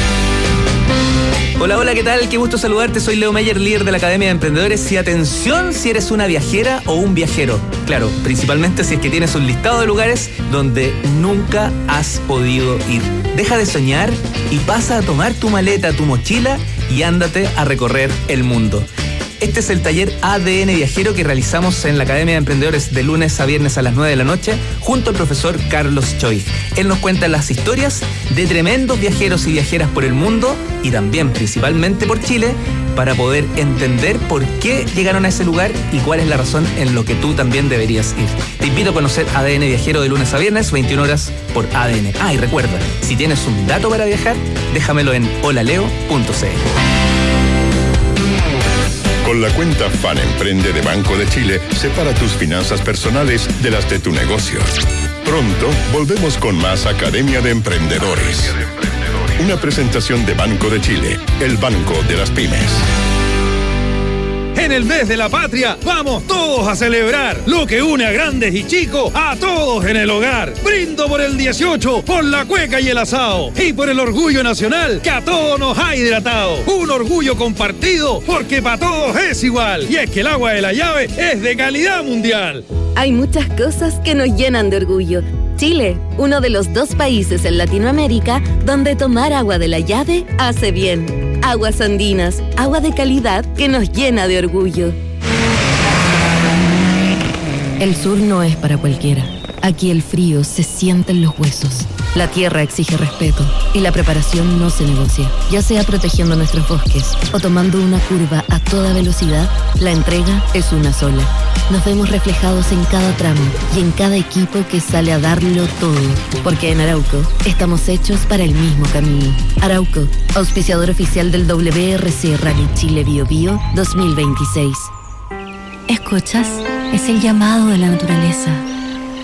Hola, ¿qué tal? Qué gusto saludarte. Soy Leo Meyer, líder de la Academia de Emprendedores. Y atención si eres una viajera o un viajero. Claro, principalmente si es que tienes un listado de lugares donde nunca has podido ir. Deja de soñar y pasa a tomar tu maleta, tu mochila y ándate a recorrer el mundo. Este es el taller ADN Viajero que realizamos en la Academia de Emprendedores de lunes a viernes a las 9 de la noche junto al profesor Carlos Choi. Él nos cuenta las historias de tremendos viajeros y viajeras por el mundo y también principalmente por Chile, para poder entender por qué llegaron a ese lugar y cuál es la razón en lo que tú también deberías ir. Te invito a conocer ADN Viajero de lunes a viernes, 21 horas por ADN. Y recuerda, si tienes un dato para viajar, déjamelo en holaleo.cl. Con la cuenta Fan Emprende de Banco de Chile, separa tus finanzas personales de las de tu negocio. Pronto volvemos con más Academia de Emprendedores. Una presentación de Banco de Chile, el banco de las pymes. En el mes de la patria, vamos todos a celebrar lo que une a grandes y chicos, a todos en el hogar. Brindo por el 18, por la cueca y el asado, y por el orgullo nacional que a todos nos ha hidratado. Un orgullo compartido, porque para todos es igual. Y es que el agua de la llave es de calidad mundial. Hay muchas cosas que nos llenan de orgullo. Chile, uno de los 2 países en Latinoamérica donde tomar agua de la llave hace bien. Aguas Andinas, agua de calidad que nos llena de orgullo. El sur no es para cualquiera. Aquí el frío se siente en los huesos. La tierra exige respeto y la preparación no se negocia. Ya sea protegiendo nuestros bosques o tomando una curva a toda velocidad, la entrega es una sola. Nos vemos reflejados en cada tramo y en cada equipo que sale a darlo todo. Porque en Arauco estamos hechos para el mismo camino. Arauco, auspiciador oficial del WRC Rally Chile Bio Bio 2026. ¿Escuchas? Es el llamado de la naturaleza.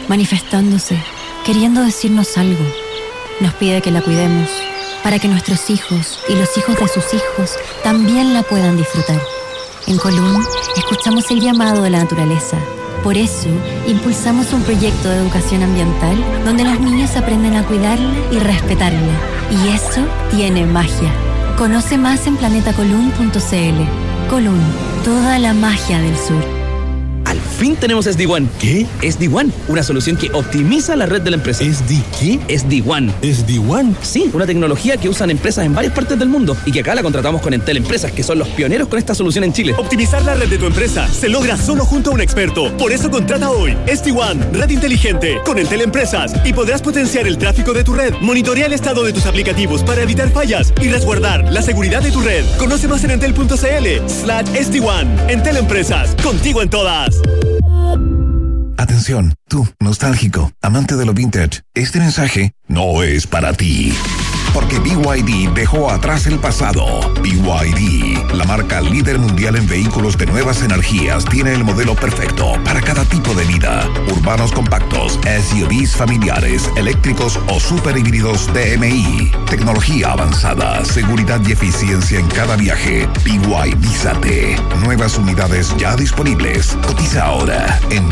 manifestándose, queriendo decirnos algo. Nos pide que la cuidemos, para que nuestros hijos y los hijos de sus hijos también la puedan disfrutar. En Colún, escuchamos el llamado de la naturaleza. Por eso, impulsamos un proyecto de educación ambiental donde los niños aprenden a cuidarla y respetarla. Y eso tiene magia. Conoce más en planetacolún.cl. Colún, toda la magia del sur. Al fin tenemos SD-WAN. ¿Qué? SD-WAN, una solución que optimiza la red de la empresa. ¿Qué? SD-WAN. ¿SD-WAN? Sí, una tecnología que usan empresas en varias partes del mundo y que acá la contratamos con Entel Empresas, que son los pioneros con esta solución en Chile. Optimizar la red de tu empresa se logra solo junto a un experto. Por eso contrata hoy SD-WAN, red inteligente, con Entel Empresas, y podrás potenciar el tráfico de tu red, monitorear el estado de tus aplicativos para evitar fallas y resguardar la seguridad de tu red. Conoce más en entel.cl/SD-WAN. Entel Empresas, contigo en todas. Atención, tú, nostálgico, amante de lo vintage. Este mensaje no es para ti. Porque BYD dejó atrás el pasado. BYD, la marca líder mundial en vehículos de nuevas energías, tiene el modelo perfecto para cada tipo de vida. Urbanos compactos, SUVs familiares, eléctricos o super híbridos DMI. Tecnología avanzada, seguridad y eficiencia en cada viaje. BYDízate. Nuevas unidades ya disponibles. Cotiza ahora en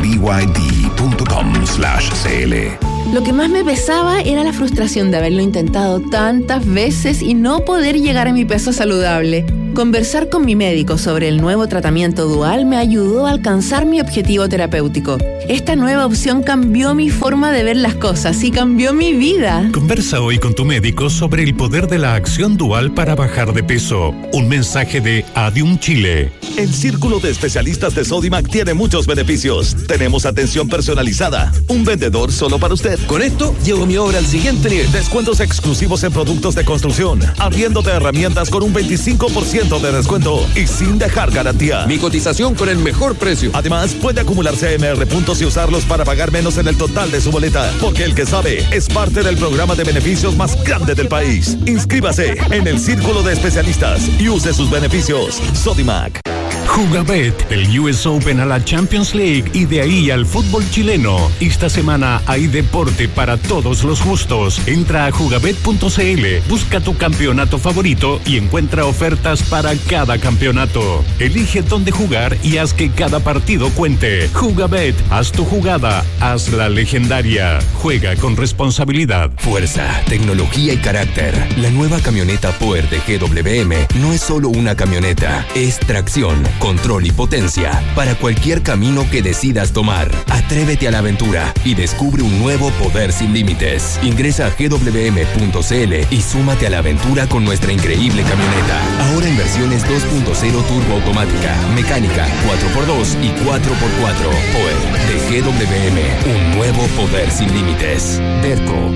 byd.com/cl. Lo que más me pesaba era la frustración de haberlo intentado tantas veces y no poder llegar a mi peso saludable. Conversar con mi médico sobre el nuevo tratamiento dual me ayudó a alcanzar mi objetivo terapéutico. Esta nueva opción cambió mi forma de ver las cosas y cambió mi vida. Conversa hoy con tu médico sobre el poder de la acción dual para bajar de peso. Un mensaje de Adium Chile. El Círculo de Especialistas de Sodimac tiene muchos beneficios. Tenemos atención personalizada, un vendedor solo para usted. Con esto, llevo mi obra al siguiente nivel. Descuentos exclusivos en productos de construcción, arriendo de herramientas con un 25% de descuento y sin dejar garantía. Mi cotización con el mejor precio. Además, puede acumular CMR puntos y usarlos para pagar menos en el total de su boleta, porque el que sabe es parte del programa de beneficios más grande del país. Inscríbase en el Círculo de Especialistas y use sus beneficios. Sodimac. Jugabet, el US Open a la Champions League y de ahí al fútbol chileno. Esta semana hay deporte para todos los gustos. Entra a jugabet.cl, busca tu campeonato favorito y encuentra ofertas para cada campeonato. Elige dónde jugar y haz que cada partido cuente. Jugabet, haz tu jugada, hazla legendaria. Juega con responsabilidad. Fuerza, tecnología y carácter. La nueva camioneta Power de GWM no es solo una camioneta, es tracción, control y potencia para cualquier camino que decidas tomar. Atrévete a la aventura y descubre un nuevo poder sin límites. Ingresa a gwm.cl y súmate a la aventura con nuestra increíble camioneta. Ahora en versiones 2.0 turbo automática, mecánica, 4x2 y 4x4. Power de GWM, un nuevo poder sin límites. Derco.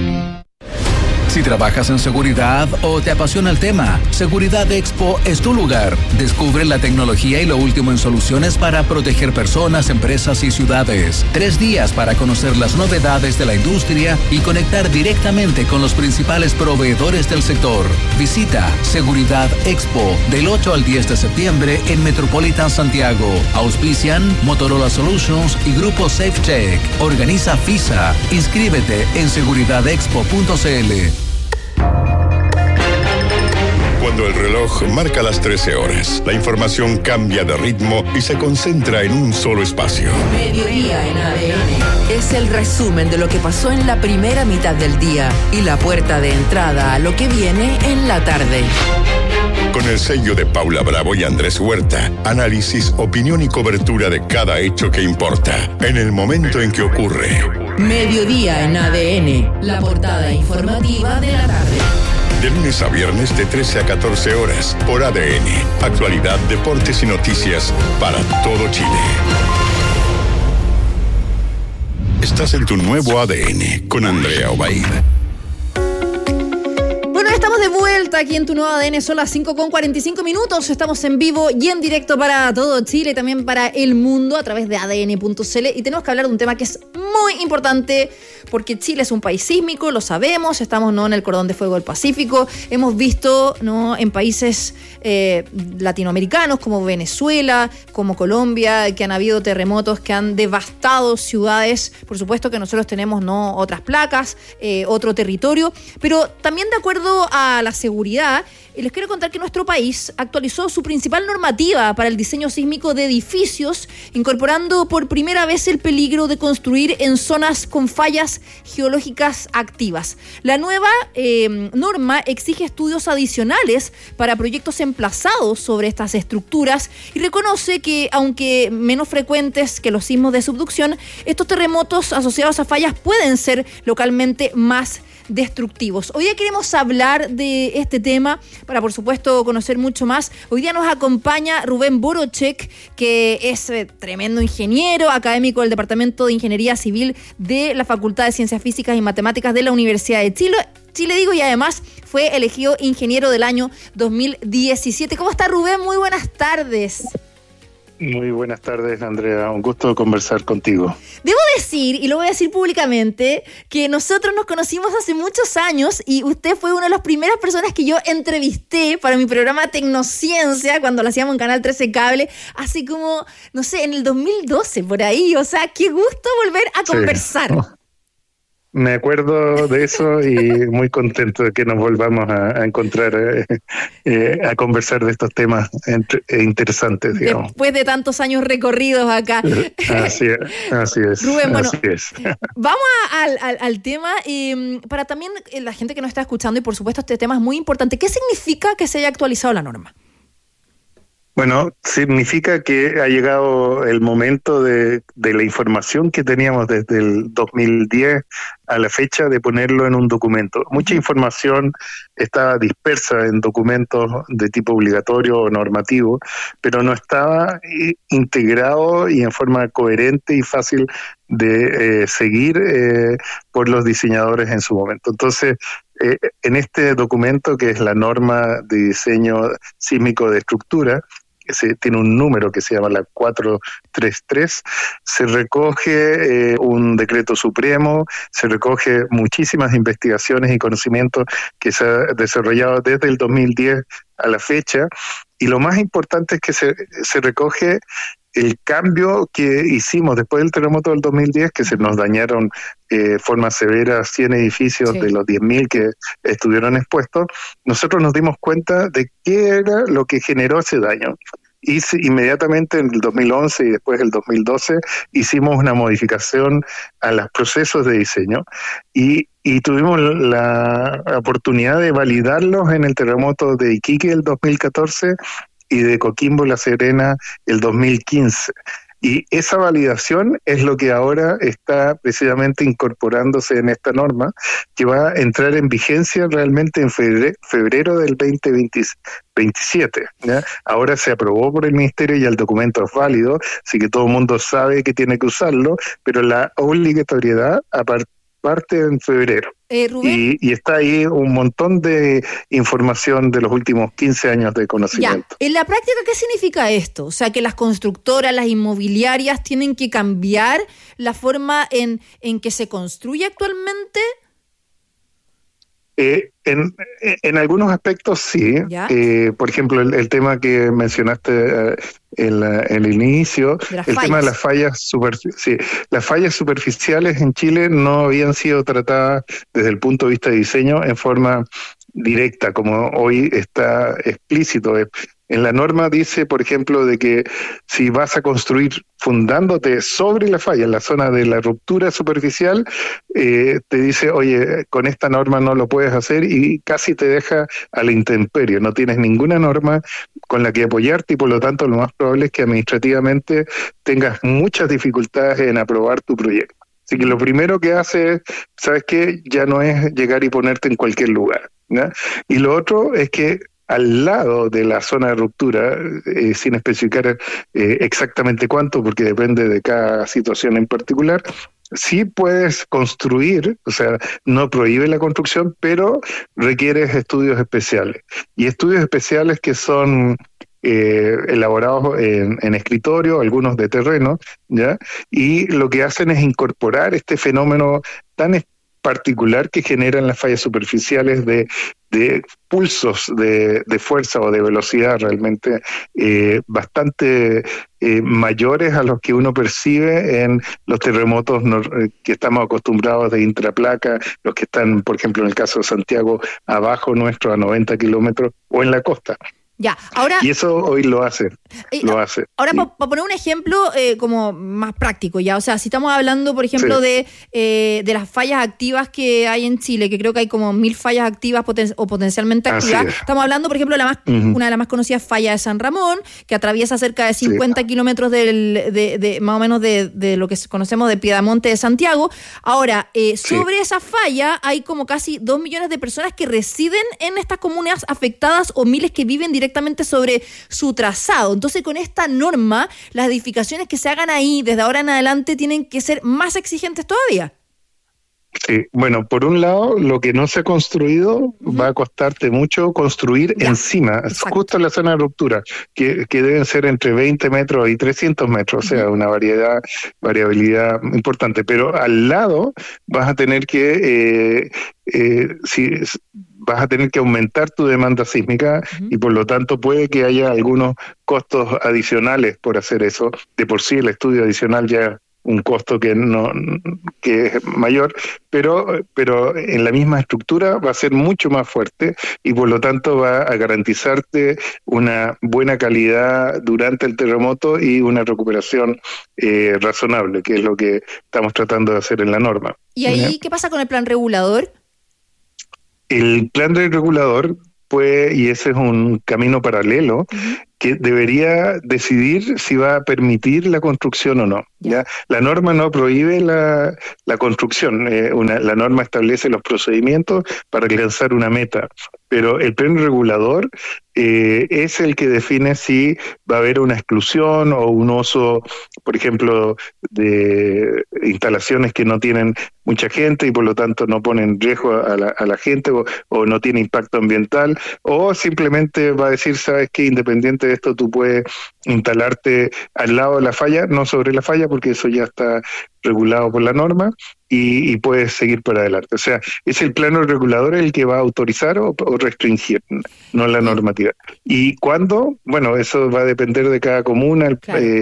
Si trabajas en seguridad o te apasiona el tema, Seguridad Expo es tu lugar. Descubre la tecnología y lo último en soluciones para proteger personas, empresas y ciudades. 3 días para conocer las novedades de la industria y conectar directamente con los principales proveedores del sector. Visita Seguridad Expo del 8 al 10 de septiembre en Metropolitan Santiago. Auspician Motorola Solutions y Grupo SafeCheck. Organiza FISA. Inscríbete en seguridadexpo.cl. Cuando el reloj marca las 13 horas, la información cambia de ritmo y se concentra en un solo espacio. Mediodía en ADN. Es el resumen de lo que pasó en la primera mitad del día y la puerta de entrada a lo que viene en la tarde. Con el sello de Paula Bravo y Andrés Huerta, análisis, opinión y cobertura de cada hecho que importa, en el momento en que ocurre. Mediodía en ADN, la portada informativa de la tarde. De lunes a viernes de 13 a 14 horas por ADN. Actualidad, deportes y noticias para todo Chile. Estás en tu nuevo ADN con Andrea Obaid. Bueno, Estamos de vuelta aquí en Tu Nuevo ADN, son las 5:45. Estamos en vivo y en directo para todo Chile y también para el mundo a través de ADN.cl. Y tenemos que hablar de un tema que es muy importante porque Chile es un país sísmico, lo sabemos, estamos en el cordón de fuego del Pacífico. Hemos visto en países latinoamericanos como Venezuela, como Colombia, que han habido terremotos que han devastado ciudades. Por supuesto que nosotros tenemos otras placas, otro territorio, pero también de acuerdo a la seguridad, les quiero contar que nuestro país actualizó su principal normativa para el diseño sísmico de edificios, incorporando por primera vez el peligro de construir en zonas con fallas geológicas activas. La nueva norma exige estudios adicionales para proyectos emplazados sobre estas estructuras y reconoce que, aunque menos frecuentes que los sismos de subducción, estos terremotos asociados a fallas pueden ser localmente más destructivos. Hoy día queremos hablar de este tema para, por supuesto, conocer mucho más. Hoy día nos acompaña Rubén Borocek, que es tremendo ingeniero, académico del Departamento de Ingeniería Civil de la Facultad de Ciencias Físicas y Matemáticas de la Universidad de Chile, y además fue elegido ingeniero del año 2017. ¿Cómo está, Rubén? Muy buenas tardes. Muy buenas tardes, Andrea. Un gusto conversar contigo. Debo decir, y lo voy a decir públicamente, que nosotros nos conocimos hace muchos años y usted fue una de las primeras personas que yo entrevisté para mi programa Tecnociencia cuando lo hacíamos en Canal 13 Cable, así como, no sé, en el 2012, por ahí. O sea, qué gusto volver a conversar. Sí. Me acuerdo de eso y muy contento de que nos volvamos a encontrar, a conversar de estos temas interesantes, digamos. Después de tantos años recorridos acá. Así es. Rubén, bueno, así es. Vamos al tema, para también la gente que nos está escuchando, y por supuesto este tema es muy importante. ¿Qué significa que se haya actualizado la norma? Bueno, significa que ha llegado el momento de la información que teníamos desde el 2010 a la fecha de ponerlo en un documento. Mucha información estaba dispersa en documentos de tipo obligatorio o normativo, pero no estaba integrado y en forma coherente y fácil de seguir por los diseñadores en su momento. Entonces, en este documento, que es la norma de diseño sísmico de estructura, que tiene un número que se llama la 433, se recoge un decreto supremo, se recoge muchísimas investigaciones y conocimientos que se ha desarrollado desde el 2010 a la fecha, y lo más importante es que se recoge el cambio que hicimos después del terremoto del 2010, que se nos dañaron de forma severa 100 edificios de los 10.000 que estuvieron expuestos. Nosotros nos dimos cuenta de qué era lo que generó ese daño. Y inmediatamente en el 2011 y después el 2012 hicimos una modificación a los procesos de diseño y tuvimos la oportunidad de validarlos en el terremoto de Iquique el 2014 y de Coquimbo, La Serena, el 2015. Y esa validación es lo que ahora está precisamente incorporándose en esta norma, que va a entrar en vigencia realmente en febrero del 2027. ¿ya? Ahora se aprobó por el Ministerio y el documento es válido, así que todo el mundo sabe que tiene que usarlo, pero la obligatoriedad parte en febrero. Rubén, y está ahí un montón de información de los últimos 15 años de conocimiento. Ya. En la práctica, ¿qué significa esto? O sea, que las constructoras, las inmobiliarias tienen que cambiar la forma en que se construye actualmente. En algunos aspectos sí. Por ejemplo, el tema que mencionaste en el inicio, el tema de las fallas las fallas superficiales en Chile no habían sido tratadas desde el punto de vista de diseño en forma directa, como hoy está explícito. En la norma dice, por ejemplo, de que si vas a construir fundándote sobre la falla, en la zona de la ruptura superficial, te dice, oye, con esta norma no lo puedes hacer, y casi te deja a la intemperie. No tienes ninguna norma con la que apoyarte y por lo tanto lo más probable es que administrativamente tengas muchas dificultades en aprobar tu proyecto. Así que lo primero que hace es, ¿sabes qué? Ya no es llegar y ponerte en cualquier lugar, ¿no? Y lo otro es que al lado de la zona de ruptura, sin especificar exactamente cuánto, porque depende de cada situación en particular, Sí puedes construir, o sea, no prohíbe la construcción, pero requieres estudios especiales. Y estudios especiales que son elaborados en escritorio, algunos de terreno, ¿ya? Y lo que hacen es incorporar este fenómeno tan particular que generan las fallas superficiales de pulsos de fuerza o de velocidad realmente bastante mayores a los que uno percibe en los terremotos que estamos acostumbrados de intraplaca, los que están, por ejemplo, en el caso de Santiago, abajo nuestro a 90 kilómetros, o en la costa. Ya, ahora... Y eso hoy lo hace. Ahora, sí. para poner un ejemplo como más práctico, ya, o sea, si estamos hablando, por ejemplo, sí. de las fallas activas que hay en Chile, que creo que hay como 1.000 fallas activas o potencialmente activas. Estamos hablando, por ejemplo, una de las más conocidas, falla de San Ramón, que atraviesa cerca de 50 kilómetros de más o menos de lo que conocemos de Piedamonte de Santiago. Ahora, sobre esa falla hay como casi 2 millones de personas que residen en estas comunas afectadas o miles que viven directamente sobre su trazado. Entonces, con esta norma, las edificaciones que se hagan ahí desde ahora en adelante tienen que ser más exigentes todavía. Sí, bueno, por un lado, lo que no se ha construido va a costarte mucho construir encima, justo en la zona de ruptura, que deben ser entre 20 metros y 300 metros, o sea, una variabilidad importante. Pero al lado vas a tener que, vas a tener que aumentar tu demanda sísmica y por lo tanto puede que haya algunos costos adicionales por hacer eso. De por sí el estudio adicional ya un costo que es mayor, pero en la misma estructura va a ser mucho más fuerte y por lo tanto va a garantizarte una buena calidad durante el terremoto y una recuperación razonable, que es lo que estamos tratando de hacer en la norma. ¿Y ahí qué pasa con el plan regulador? El plan regulador y ese es un camino paralelo, que debería decidir si va a permitir la construcción o no. ¿Ya? La norma no prohíbe la construcción, la norma establece los procedimientos para alcanzar una meta, pero el pleno regulador es el que define si va a haber una exclusión o un uso, por ejemplo, de instalaciones que no tienen mucha gente y por lo tanto no ponen riesgo a la gente o no tiene impacto ambiental, o simplemente va a decir, sabes que independiente de esto tú puedes instalarte al lado de la falla, no sobre la falla porque eso ya está regulado por la norma y puedes seguir para adelante. O sea, es el plano regulador el que va a autorizar o restringir, no la normativa. ¿Y cuándo? Bueno, eso va a depender de cada comuna.